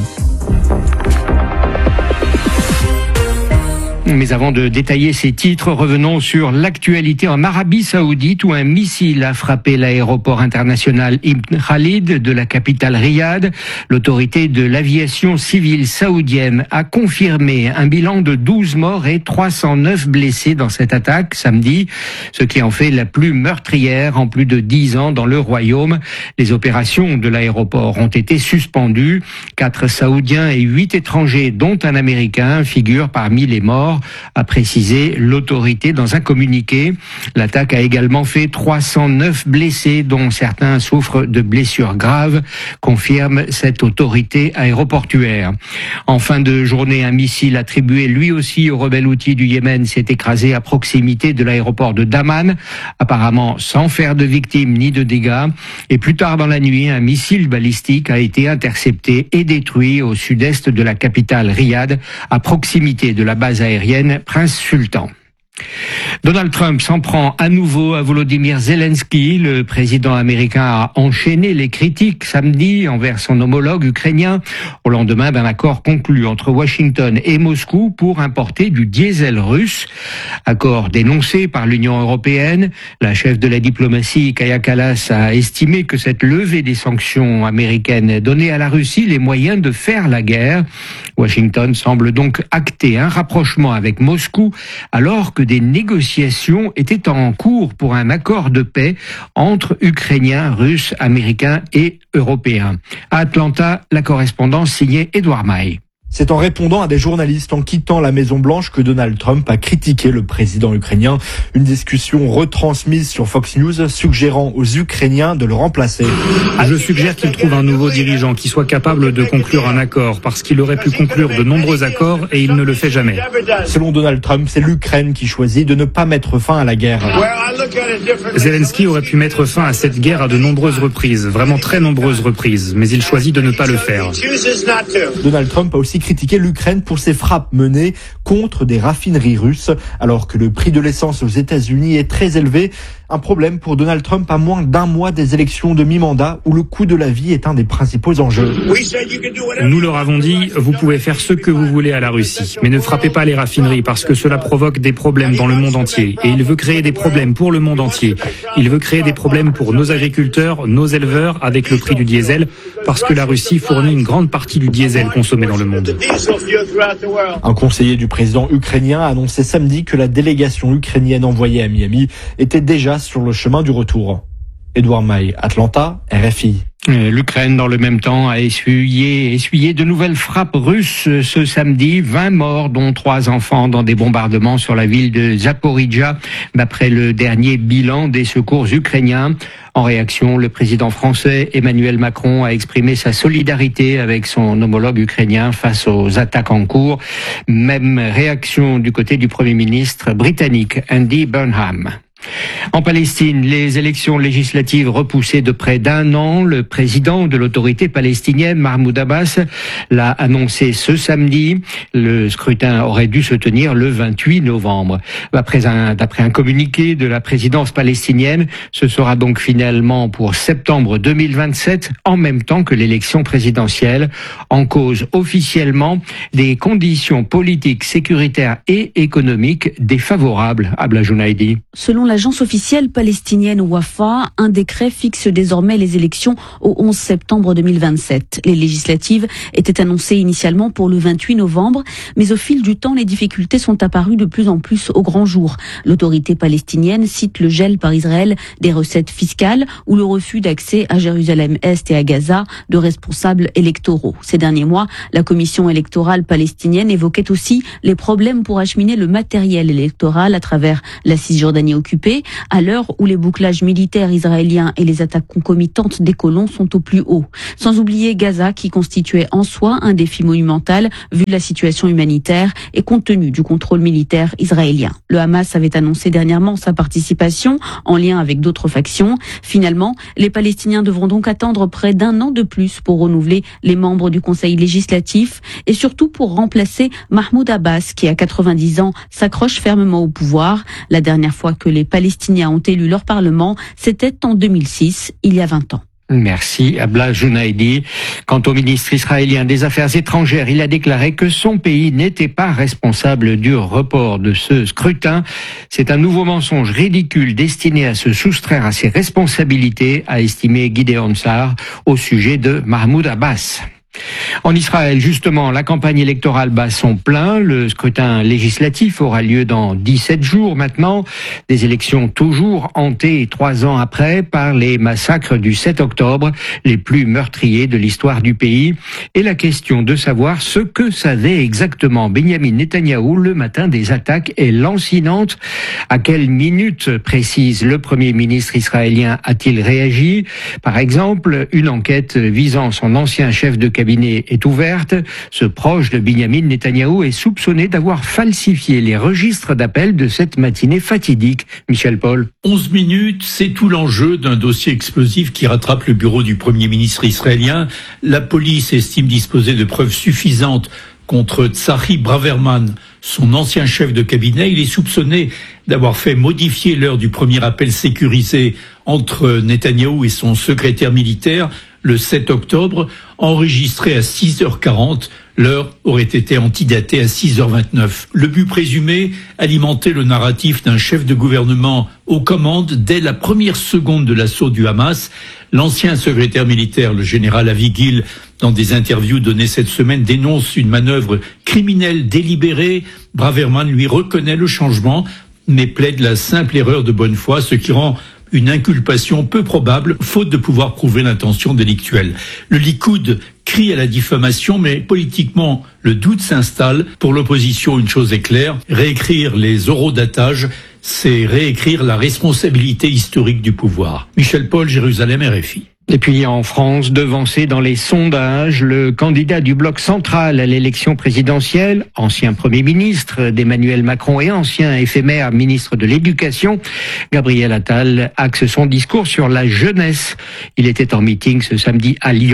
Mais avant de détailler ces titres, revenons sur l'actualité en Arabie Saoudite où un missile a frappé l'aéroport international Ibn Khalid de la capitale Riyad. L'autorité de l'aviation civile saoudienne a confirmé un bilan de douze morts et trois cent neuf blessés dans cette attaque samedi, ce qui en fait la plus meurtrière en plus de dix ans dans le royaume. Les opérations de l'aéroport ont été suspendues. Quatre Saoudiens et huit étrangers, dont un Américain, figurent parmi les morts, a précisé l'autorité dans un communiqué. L'attaque a également fait trois cent neuf blessés, dont certains souffrent de blessures graves, confirme cette autorité aéroportuaire. En fin de journée, un missile attribué lui aussi aux rebelles houthis du Yémen s'est écrasé à proximité de l'aéroport de Daman, apparemment sans faire de victimes ni de dégâts. Et plus tard dans la nuit, un missile balistique a été intercepté et détruit au sud-est de la capitale Riyad, à proximité de la base aérienne Prince Sultan. Donald Trump s'en prend à nouveau à Volodymyr Zelensky. Le président américain a enchaîné les critiques samedi envers son homologue ukrainien au lendemain d'un accord conclu entre Washington et Moscou pour importer du diesel russe. Accord dénoncé par l'Union européenne. La chef de la diplomatie, Kaja Kallas, a estimé que cette levée des sanctions américaines donnait à la Russie les moyens de faire la guerre. Washington semble donc acter un rapprochement avec Moscou alors que des négociations étaient en cours pour un accord de paix entre Ukrainiens, Russes, Américains et Européens. À Atlanta, la correspondance signée Édouard Maille. C'est en répondant à des journalistes en quittant la Maison-Blanche que Donald Trump a critiqué le président ukrainien. Une discussion retransmise sur Fox News suggérant aux Ukrainiens de le remplacer. Je suggère qu'il trouve un nouveau dirigeant qui soit capable de conclure un accord parce qu'il aurait pu conclure de nombreux accords et il ne le fait jamais. Selon Donald Trump, c'est l'Ukraine qui choisit de ne pas mettre fin à la guerre. Zelensky aurait pu mettre fin à cette guerre à de nombreuses reprises, vraiment très nombreuses reprises, mais il choisit de ne pas le faire. Donald Trump a aussi critiqué l'Ukraine pour ses frappes menées contre des raffineries russes, alors que le prix de l'essence aux États-Unis est très élevé. Un problème pour Donald Trump à moins d'un mois des élections de mi-mandat où le coût de la vie est un des principaux enjeux. Nous leur avons dit, vous pouvez faire ce que vous voulez à la Russie, mais ne frappez pas les raffineries parce que cela provoque des problèmes dans le monde entier. Et il veut créer des problèmes pour le monde entier. Il veut créer des problèmes pour nos agriculteurs, nos éleveurs avec le prix du diesel, parce que la Russie fournit une grande partie du diesel consommé dans le monde. Un conseiller du président ukrainien a annoncé samedi que la délégation ukrainienne envoyée à Miami était déjà sur le chemin du retour. Édouard Maille, Atlanta, R F I. L'Ukraine, dans le même temps, a essuyé, essuyé de nouvelles frappes russes ce samedi. vingt morts, dont trois enfants, dans des bombardements sur la ville de Zaporijia, d'après le dernier bilan des secours ukrainiens. En réaction, le président français Emmanuel Macron a exprimé sa solidarité avec son homologue ukrainien face aux attaques en cours. Même réaction du côté du Premier ministre britannique Andy Burnham. En Palestine, les élections législatives repoussées de près d'un an, le président de l'autorité palestinienne, Mahmoud Abbas, l'a annoncé ce samedi. Le scrutin aurait dû se tenir le vingt-huit novembre. Après un, d'après un communiqué de la présidence palestinienne, ce sera donc finalement pour septembre deux mille vingt-sept, en même temps que l'élection présidentielle. En cause officiellement des conditions politiques, sécuritaires et économiques défavorables à Abla Jounaidi. Selon l'agence officielle palestinienne Wafa, un décret fixe désormais les élections au onze septembre deux mille vingt-sept. Les législatives étaient annoncées initialement pour le vingt-huit novembre, mais au fil du temps, les difficultés sont apparues de plus en plus au grand jour. L'autorité palestinienne cite le gel par Israël des recettes fiscales ou le refus d'accès à Jérusalem-Est et à Gaza de responsables électoraux. Ces derniers mois, la commission électorale palestinienne évoquait aussi les problèmes pour acheminer le matériel électoral à travers la Cisjordanie occupée, à l'heure où les bouclages militaires israéliens et les attaques concomitantes des colons sont au plus haut. Sans oublier Gaza, qui constituait en soi un défi monumental vu la situation humanitaire et compte tenu du contrôle militaire israélien. Le Hamas avait annoncé dernièrement sa participation en lien avec d'autres factions. Finalement, les Palestiniens devront donc attendre près d'un an de plus pour renouveler les membres du Conseil législatif et surtout pour remplacer Mahmoud Abbas, qui à quatre-vingt-dix ans s'accroche fermement au pouvoir. La dernière fois que les Palestiniens ont élu leur parlement, c'était en deux mille six, il y a vingt ans. Merci, Abla Jounaidi. Quant au ministre israélien des Affaires étrangères, il a déclaré que son pays n'était pas responsable du report de ce scrutin. C'est un nouveau mensonge ridicule destiné à se soustraire à ses responsabilités, a estimé Gideon Sa'ar au sujet de Mahmoud Abbas. En Israël, justement, la campagne électorale bat son plein. Le scrutin législatif aura lieu dans dix-sept jours maintenant. Des élections toujours hantées trois ans après par les massacres du sept octobre, les plus meurtriers de l'histoire du pays. Et la question de savoir ce que savait exactement Benjamin Netanyahou le matin des attaques est lancinante. À quelle minute précise le Premier ministre israélien a-t-il réagi? Par exemple, une enquête visant son ancien chef de cabinet est ouverte. Ce proche de Benjamin Netanyahou est soupçonné d'avoir falsifié les registres d'appel de cette matinée fatidique. Michel Paul. onze minutes, c'est tout l'enjeu d'un dossier explosif qui rattrape le bureau du Premier ministre israélien. La police estime disposer de preuves suffisantes contre Tzachi Braverman, son ancien chef de cabinet. Il est soupçonné d'avoir fait modifier l'heure du premier appel sécurisé entre Netanyahou et son secrétaire militaire le sept octobre, enregistré à six heures quarante. L'heure aurait été antidatée à six heures vingt-neuf. Le but présumé, alimenter le narratif d'un chef de gouvernement aux commandes dès la première seconde de l'assaut du Hamas. L'ancien secrétaire militaire, le général Avigil, dans des interviews données cette semaine, dénonce une manœuvre criminelle délibérée. Braverman lui reconnaît le changement, mais plaide la simple erreur de bonne foi, ce qui rend une inculpation peu probable, faute de pouvoir prouver l'intention délictuelle. Le Likoud crie à la diffamation, mais politiquement, le doute s'installe. Pour l'opposition, une chose est claire, réécrire les horodatage, c'est réécrire la responsabilité historique du pouvoir. Michel Paul, Jérusalem, R F I. Et puis en France, devancé dans les sondages, le candidat du bloc central à l'élection présidentielle, ancien Premier ministre d'Emmanuel Macron et ancien éphémère ministre de l'Éducation, Gabriel Attal, axe son discours sur la jeunesse. Il était en meeting ce samedi à Lyon.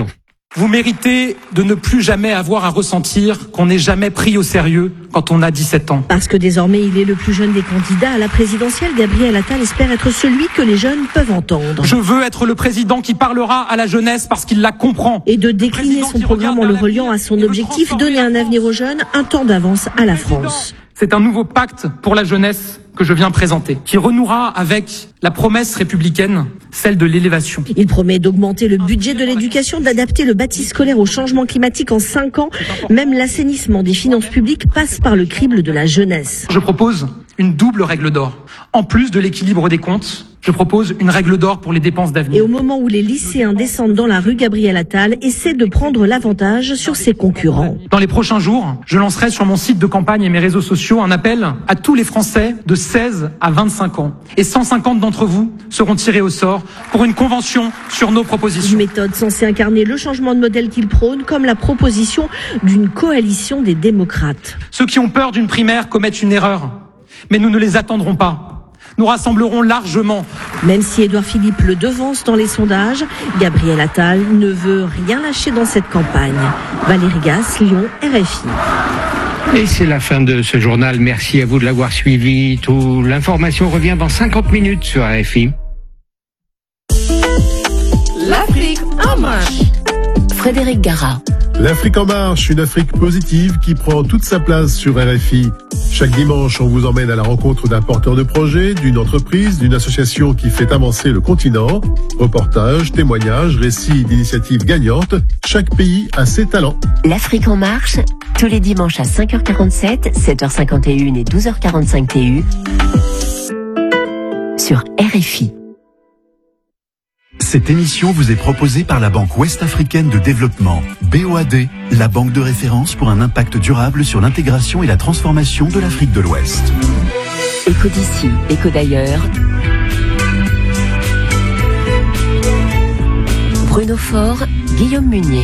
Vous méritez de ne plus jamais avoir à ressentir qu'on n'est jamais pris au sérieux quand on a dix-sept ans. Parce que désormais il est le plus jeune des candidats à la présidentielle, Gabriel Attal espère être celui que les jeunes peuvent entendre. Je veux être le président qui parlera à la jeunesse parce qu'il la comprend. Et de décliner son programme en le reliant à son objectif, donner un avenir aux jeunes, un temps d'avance à la France. C'est un nouveau pacte pour la jeunesse que je viens présenter, qui renouera avec la promesse républicaine, celle de l'élévation. Il promet d'augmenter le budget de l'éducation, d'adapter le bâti scolaire au changement climatique en cinq ans. Même l'assainissement des finances publiques passe par le crible de la jeunesse. Je propose une double règle d'or. En plus de l'équilibre des comptes, je propose une règle d'or pour les dépenses d'avenir. Et au moment où les lycéens descendent dans la rue, Gabriel Attal essaie de prendre l'avantage sur ses concurrents. Dans les prochains jours, je lancerai sur mon site de campagne et mes réseaux sociaux un appel à tous les Français de seize à vingt-cinq ans. Et cent cinquante d'entre vous seront tirés au sort pour une convention sur nos propositions. Une méthode censée incarner le changement de modèle qu'il prône, comme la proposition d'une coalition des démocrates. Ceux qui ont peur d'une primaire commettent une erreur. Mais nous ne les attendrons pas. Nous rassemblerons largement. Même si Édouard Philippe le devance dans les sondages, Gabriel Attal ne veut rien lâcher dans cette campagne. Valérie Gasse, Lyon, R F I. Et c'est la fin de ce journal. Merci à vous de l'avoir suivi. Tout l'information revient dans cinquante minutes sur R F I. L'Afrique en marche. Frédéric Gara. L'Afrique en marche, une Afrique positive qui prend toute sa place sur R F I. Chaque dimanche, on vous emmène à la rencontre d'un porteur de projet, d'une entreprise, d'une association qui fait avancer le continent. Reportages, témoignages, récits d'initiatives gagnantes. Chaque pays a ses talents. L'Afrique en marche, tous les dimanches à cinq heures quarante-sept, sept heures cinquante et un et douze heures quarante-cinq T U sur R F I. Cette émission vous est proposée par la Banque Ouest-Africaine de Développement, B O A D, la banque de référence pour un impact durable sur l'intégration et la transformation de l'Afrique de l'Ouest. Écho d'ici, écho d'ailleurs. Bruno Faure, Guillaume Munier.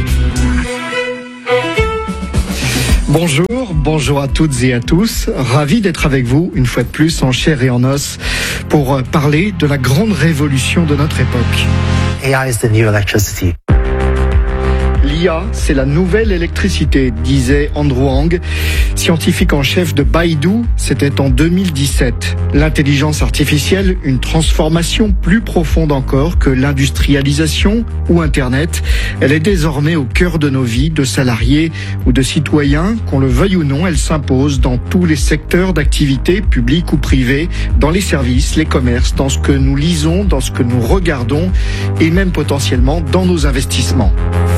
Bonjour, bonjour à toutes et à tous. Ravi d'être avec vous une fois de plus en chair et en os pour parler de la grande révolution de notre époque. A I is the new electricity. L'I A, c'est la nouvelle électricité, disait Andrew Ang, scientifique en chef de Baidu, c'était en deux mille dix-sept. L'intelligence artificielle, une transformation plus profonde encore que l'industrialisation ou Internet. Elle est désormais au cœur de nos vies, de salariés ou de citoyens. Qu'on le veuille ou non, elle s'impose dans tous les secteurs d'activité, publics ou privés, dans les services, les commerces, dans ce que nous lisons, dans ce que nous regardons et même potentiellement dans nos investissements.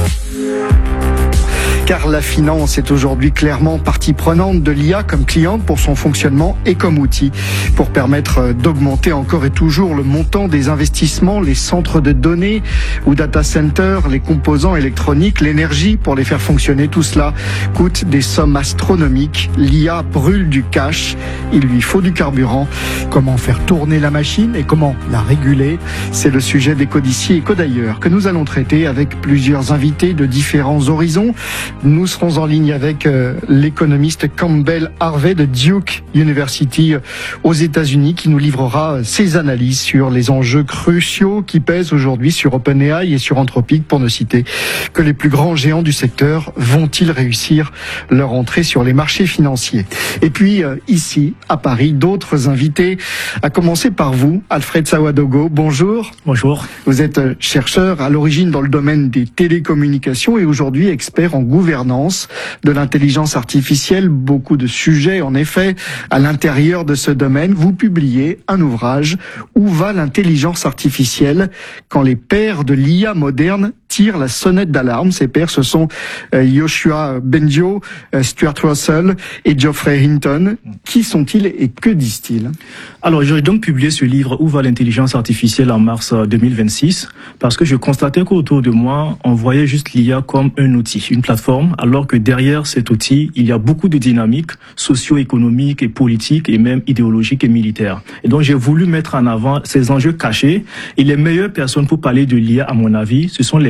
Car la finance est aujourd'hui clairement partie prenante de l'I A comme cliente pour son fonctionnement et comme outil pour permettre d'augmenter encore et toujours le montant des investissements, les centres de données ou data centers, les composants électroniques, l'énergie pour les faire fonctionner. Tout cela coûte des sommes astronomiques. L'I A brûle du cash, il lui faut du carburant. Comment faire tourner la machine et comment la réguler? C'est le sujet d'Écho d'ici, Écho d'ailleurs que nous allons traiter avec plusieurs invités de différents horizons. Nous serons en ligne avec euh, l'économiste Campbell Harvey de Duke University euh, aux États-Unis qui nous livrera euh, ses analyses sur les enjeux cruciaux qui pèsent aujourd'hui sur OpenAI et sur Anthropic, pour ne citer que les plus grands géants du secteur. Vont-ils réussir leur entrée sur les marchés financiers? Et puis euh, ici, à Paris, d'autres invités, à commencer par vous, Alfred Sawadogo. Bonjour. Bonjour. Vous êtes euh, chercheur à l'origine dans le domaine des télécommunications et aujourd'hui expert en gouvernance de l'intelligence artificielle. Beaucoup de sujets, en effet, à l'intérieur de ce domaine. Vous publiez un ouvrage, Où va l'intelligence artificielle quand les pères de l'I A moderne tirent la sonnette d'alarme? Ces pères, ce sont euh, Yoshua Bengio, euh, Stuart Russell et Geoffrey Hinton. Qui sont-ils et que disent-ils? Alors, j'ai donc publié ce livre Où va l'intelligence artificielle en mars deux mille vingt-six parce que je constatais qu'autour de moi, on voyait juste l'I A comme un outil, une plateforme, alors que derrière cet outil, il y a beaucoup de dynamiques socio-économiques et politiques et même idéologiques et militaires. Et donc, j'ai voulu mettre en avant ces enjeux cachés et les meilleures personnes pour parler de l'I A, à mon avis, ce sont les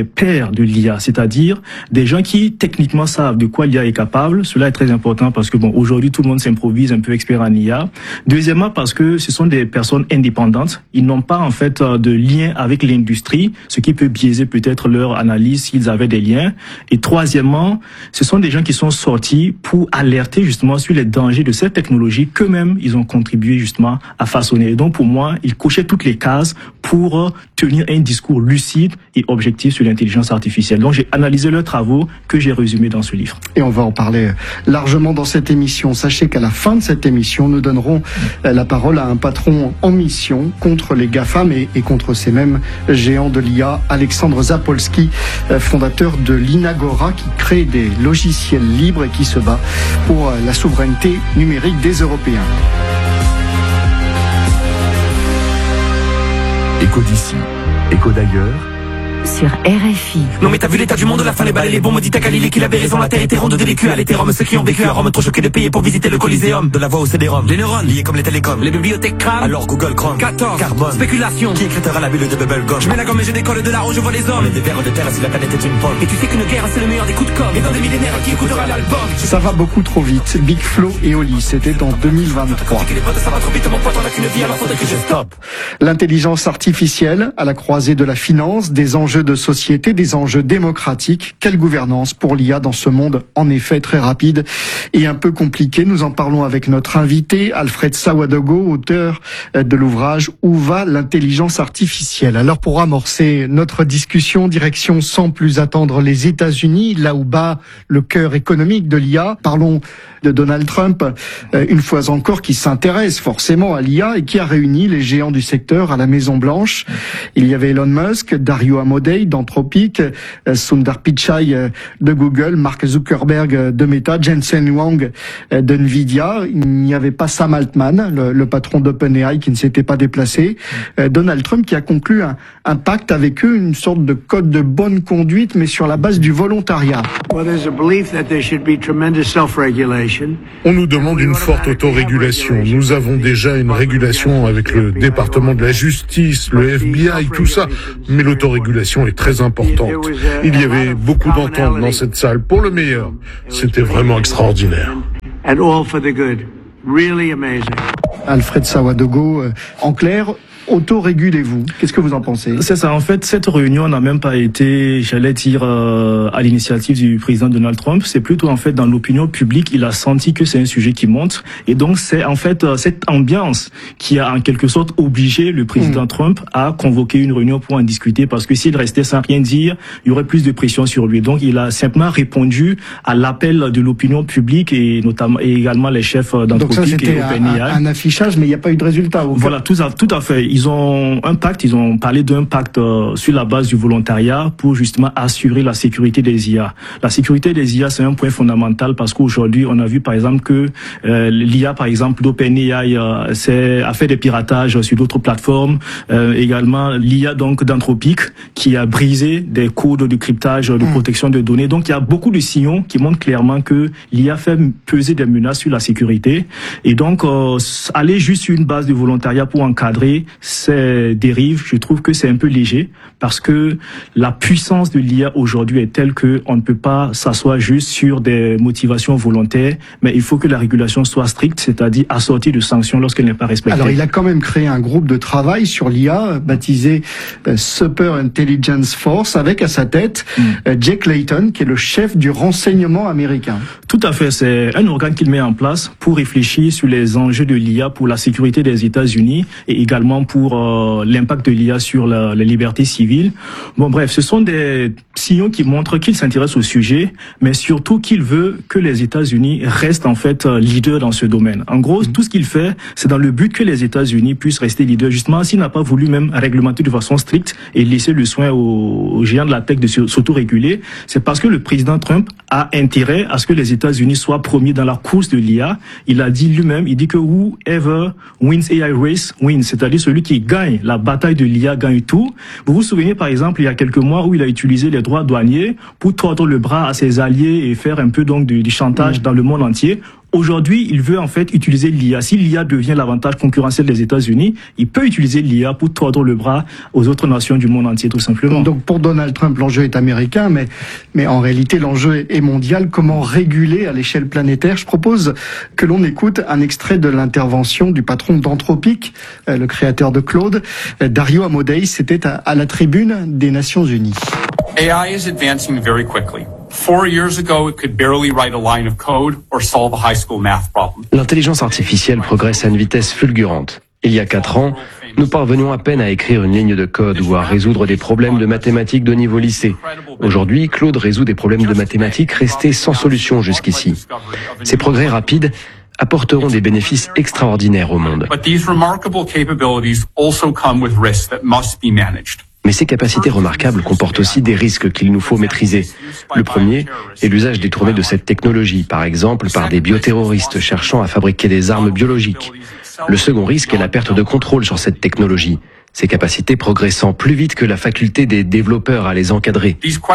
pairs de l'I A, c'est-à-dire des gens qui techniquement savent de quoi l'I A est capable. Cela est très important parce que bon, aujourd'hui tout le monde s'improvise un peu expert en I A. Deuxièmement, parce que ce sont des personnes indépendantes. Ils n'ont pas en fait de lien avec l'industrie, ce qui peut biaiser peut-être leur analyse s'ils avaient des liens. Et troisièmement, ce sont des gens qui sont sortis pour alerter justement sur les dangers de cette technologie qu'eux-mêmes ils ont contribué justement à façonner. Et donc pour moi, ils cochaient toutes les cases pour tenir un discours lucide et objectif sur l'intelligence artificielle. Donc j'ai analysé leurs travaux que j'ai résumés dans ce livre. Et on va en parler largement dans cette émission. Sachez qu'à la fin de cette émission, nous donnerons la parole à un patron en mission contre les GAFAM et, et contre ces mêmes géants de l'I A, Alexandre Zapolsky, fondateur de l'Inagora, qui crée des logiciels libres et qui se bat pour la souveraineté numérique des Européens. Écho d'ici, écho d'ailleurs. Sur R F I. Non mais t'as vu l'état du monde, la fin les balais, les bons maudits à Galilée qu'il avait raison, la terre était ronde de l'écu à l'hétérum, ceux qui ont vécu à Rome, trop choqués de payer pour visiter le Coliséum, de la voix au C D-ROM, les neurones liés comme les télécoms, les bibliothèques crament, alors Google Chrome, quatorze, carbone, spéculation, qui écritera la bulle de Bubblegum, je mets la gomme et je décolle de la roue, je vois les hommes, et des vers de terre si la planète est une pomme, et tu sais qu'une guerre c'est le meilleur des coups de com', et dans des millénaires qui écoutera l'album. Ça va beaucoup trop vite, Big Flo et Oli, c'était en deux mille vingt-trois. Ça va trop vite, mon pote, on a qu'une vie, alors faudrait que je stoppe. L'intelligence artificielle à la croisée de la finance, des enjeux de société, des enjeux démocratiques. Quelle gouvernance pour l'I A dans ce monde en effet très rapide et un peu compliqué? Nous en parlons avec notre invité Alfred Sawadogo, auteur de l'ouvrage Où va l'intelligence artificielle? Alors pour amorcer notre discussion, direction sans plus attendre les États-Unis, là où bat le cœur économique de l'I A. Parlons de Donald Trump, une fois encore, qui s'intéresse forcément à l'I A et qui a réuni les géants du secteur à la Maison-Blanche. Il y avait Elon Musk, Dario Amodei d'Anthropic, Sundar Pichai de Google, Mark Zuckerberg de Meta, Jensen Huang de Nvidia. Il n'y avait pas Sam Altman, le, le patron d'OpenAI, qui ne s'était pas déplacé. Donald Trump qui a conclu un, un pacte avec eux, une sorte de code de bonne conduite, mais sur la base du volontariat. Well, there's a belief that there should be tremendous self-regulation. On nous demande une forte autorégulation. Nous avons déjà une régulation avec le département de la justice, le F B I, tout ça. Mais l'autorégulation est très importante. Il y avait beaucoup d'ententes dans cette salle pour le meilleur. C'était vraiment extraordinaire. And all for the good. Really amazing. Alfred Sawadogo, en clair, auto-régulez-vous. Qu'est-ce que vous en pensez? C'est ça. En fait, cette réunion n'a même pas été, j'allais dire, euh, à l'initiative du président Donald Trump. C'est plutôt, en fait, dans l'opinion publique, il a senti que c'est un sujet qui monte. Et donc, c'est, en fait, euh, cette ambiance qui a, en quelque sorte, obligé le président mmh. Trump à convoquer une réunion pour en discuter. Parce que s'il restait sans rien dire, il y aurait plus de pression sur lui. Donc, il a simplement répondu à l'appel de l'opinion publique et notamment, et également les chefs d'Anthropic et OpenAI. Un, un affichage, mais il n'y a pas eu de résultat. Voilà, tout à, tout à fait. Ils ont un pacte, ils ont parlé d'un pacte euh, sur la base du volontariat pour justement assurer la sécurité des I A. La sécurité des I A, c'est un point fondamental parce qu'aujourd'hui, on a vu par exemple que euh, l'I A, par exemple, d'OpenAI euh, c'est, a fait des piratages sur d'autres plateformes. Euh, également, l'I A donc d'Anthropic qui a brisé des codes de cryptage, de mmh. protection de données. Donc, il y a beaucoup de signaux qui montrent clairement que l'I A fait peser des menaces sur la sécurité. Et donc, euh, aller juste sur une base de volontariat pour encadrer ces dérives, je trouve que c'est un peu léger parce que la puissance de l'I A aujourd'hui est telle que on ne peut pas s'asseoir juste sur des motivations volontaires, mais il faut que la régulation soit stricte, c'est-à-dire assortie de sanctions lorsqu'elle n'est pas respectée. Alors, il a quand même créé un groupe de travail sur l'I A baptisé euh, Super Intelligence Force avec à sa tête mm. euh, Jake Layton, qui est le chef du renseignement américain. Tout à fait, c'est un organe qu'il met en place pour réfléchir sur les enjeux de l'I A pour la sécurité des États-Unis et également pour euh, l'impact de l'I A sur la, la liberté civile. Bon, bref, ce sont des signaux qui montrent qu'il s'intéresse au sujet, mais surtout qu'il veut que les États-Unis restent en fait leaders dans ce domaine. En gros, mmh. tout ce qu'il fait, c'est dans le but que les États-Unis puissent rester leaders. Justement, s'il n'a pas voulu même réglementer de façon stricte et laisser le soin aux, aux géants de la tech de s'autoréguler, c'est parce que le président Trump a intérêt à ce que les États-Unis soient premiers dans la course de l'I A. Il a dit lui-même, il dit que whoever wins A I race wins, c'est-à-dire celui qui gagne la bataille de l'I A gagne tout. Vous vous souvenez par exemple il y a quelques mois où il a utilisé les droits douaniers pour tordre le bras à ses alliés et faire un peu donc du, du chantage mmh. dans le monde entier. Aujourd'hui, il veut en fait utiliser l'I A. Si l'I A devient l'avantage concurrentiel des États-Unis, il peut utiliser l'I A pour tordre le bras aux autres nations du monde entier, tout simplement. Donc pour Donald Trump, l'enjeu est américain, mais, mais en réalité, l'enjeu est mondial. Comment réguler à l'échelle planétaire? Je propose que l'on écoute un extrait de l'intervention du patron d'Anthropic, le créateur de Claude, Dario Amodei. C'était à, à la tribune des Nations Unies. A I is advancing very quickly. Four years ago, it could barely write a line of code or solve a high school math problem. L'intelligence artificielle progresse à une vitesse fulgurante. Il y a quatre ans, nous parvenions à peine à écrire une ligne de code ou à résoudre des problèmes de mathématiques de niveau lycée. Aujourd'hui, Claude résout des problèmes de mathématiques restés sans solution jusqu'ici. Ces progrès rapides apporteront des bénéfices extraordinaires au monde. But these remarkable capabilities also come with risks that must be managed. Mais ces capacités remarquables comportent aussi des risques qu'il nous faut maîtriser. Le premier est l'usage détourné de cette technologie, par exemple par des bioterroristes cherchant à fabriquer des armes biologiques. Le second risque est la perte de contrôle sur cette technologie, ces capacités progressant plus vite que la faculté des développeurs à les encadrer.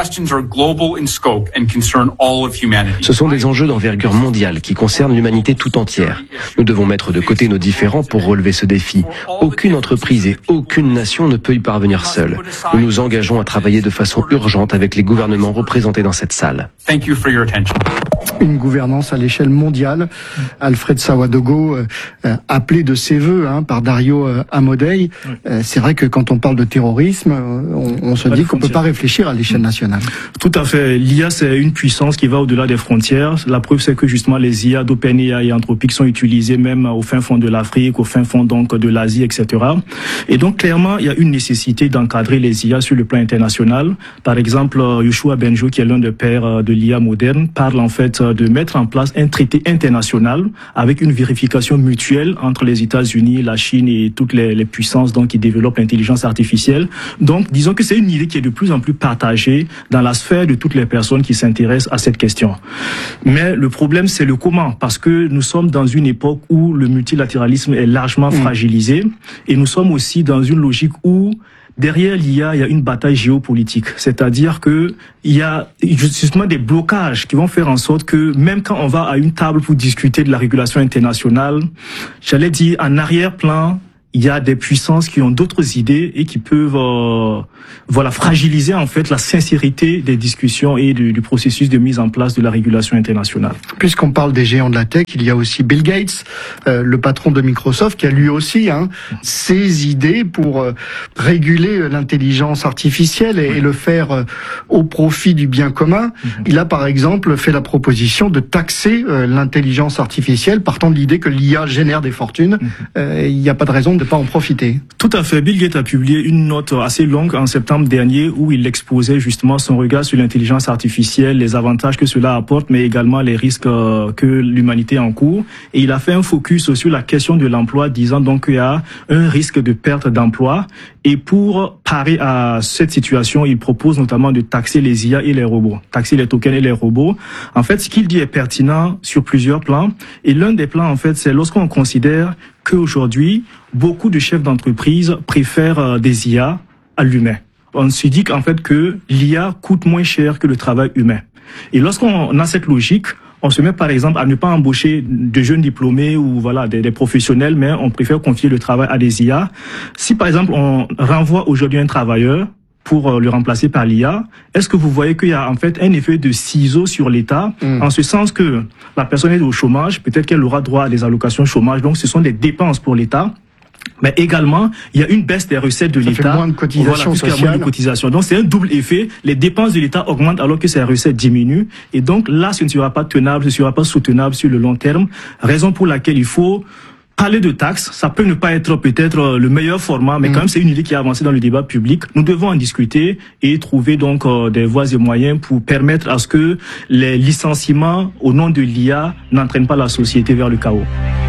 Ce sont des enjeux d'envergure mondiale qui concernent l'humanité tout entière. Nous devons mettre de côté nos différends pour relever ce défi. Aucune entreprise et aucune nation ne peut y parvenir seule. Nous nous engageons à travailler de façon urgente avec les gouvernements représentés dans cette salle. Thank you for your attention. Une gouvernance à l'échelle mondiale. Alfred Sawadogo, euh, appelé de ses voeux hein, par Dario euh, Amodei. Euh, c'est vrai que quand on parle de terrorisme, euh, on, on se dit qu'on peut pas réfléchir à l'échelle nationale. Tout à fait. L'I A, c'est une puissance qui va au-delà des frontières. La preuve, c'est que justement les I A d'OpenAI et Anthropic sont utilisées même au fin fond de l'Afrique, au fin fond donc de l'Asie, et cetera. Et donc clairement, il y a une nécessité d'encadrer les I A sur le plan international. Par exemple, Yoshua Bengio, qui est l'un des pères de l'I A moderne, parle en fait de mettre en place un traité international avec une vérification mutuelle entre les États-Unis, la Chine et toutes les, les puissances donc qui développent l'intelligence artificielle. Donc, disons que c'est une idée qui est de plus en plus partagée dans la sphère de toutes les personnes qui s'intéressent à cette question. Mais le problème, c'est le comment, parce que nous sommes dans une époque où le multilatéralisme est largement mmh. fragilisé et nous sommes aussi dans une logique où derrière l'I A, il y a une bataille géopolitique. C'est-à-dire que il y a justement des blocages qui vont faire en sorte que même quand on va à une table pour discuter de la régulation internationale, j'allais dire en arrière-plan, il y a des puissances qui ont d'autres idées et qui peuvent euh, voilà fragiliser en fait la sincérité des discussions et du, du processus de mise en place de la régulation internationale. Puisqu'on parle des géants de la tech, il y a aussi Bill Gates, euh, le patron de Microsoft, qui a lui aussi hein, ses idées pour euh, réguler l'intelligence artificielle et, et le faire euh, au profit du bien commun. Mm-hmm. Il a par exemple fait la proposition de taxer euh, l'intelligence artificielle, partant de l'idée que l'I A génère des fortunes. Mm-hmm. Euh, il n'y a pas de raison de pas en profiter. Tout à fait. Bill Gates a publié une note assez longue en septembre dernier où il exposait justement son regard sur l'intelligence artificielle, les avantages que cela apporte, mais également les risques que l'humanité encourt. Et il a fait un focus sur la question de l'emploi, disant donc qu'il y a un risque de perte d'emploi. Et pour parer à cette situation, il propose notamment de taxer les I A et les robots, taxer les tokens et les robots. En fait, ce qu'il dit est pertinent sur plusieurs plans. Et l'un des plans, en fait, c'est lorsqu'on considère qu'aujourd'hui, beaucoup de chefs d'entreprise préfèrent des I A à l'humain. On se dit qu'en fait que l'I A coûte moins cher que le travail humain. Et lorsqu'on a cette logique, on se met par exemple à ne pas embaucher de jeunes diplômés ou voilà des, des professionnels, mais on préfère confier le travail à des I A. Si par exemple on renvoie aujourd'hui un travailleur pour le remplacer par l'I A, est-ce que vous voyez qu'il y a en fait un effet de ciseau sur l'État, mmh. en ce sens que la personne est au chômage, peut-être qu'elle aura droit à des allocations chômage, donc ce sont des dépenses pour l'État. Mais également, il y a une baisse des recettes de l'État. Ça fait moins de cotisations voilà, sociales. Moins de cotisations. Donc c'est un double effet. Les dépenses de l'État augmentent alors que ses recettes diminuent. Et donc là, ce ne sera pas tenable, ce ne sera pas soutenable sur le long terme. Raison pour laquelle il faut parler de taxes. Ça peut ne pas être peut-être le meilleur format, mais mmh. quand même c'est une idée qui a avancé dans le débat public. Nous devons en discuter et trouver donc euh, des voies et moyens pour permettre à ce que les licenciements au nom de l'I A n'entraînent pas la société vers le chaos.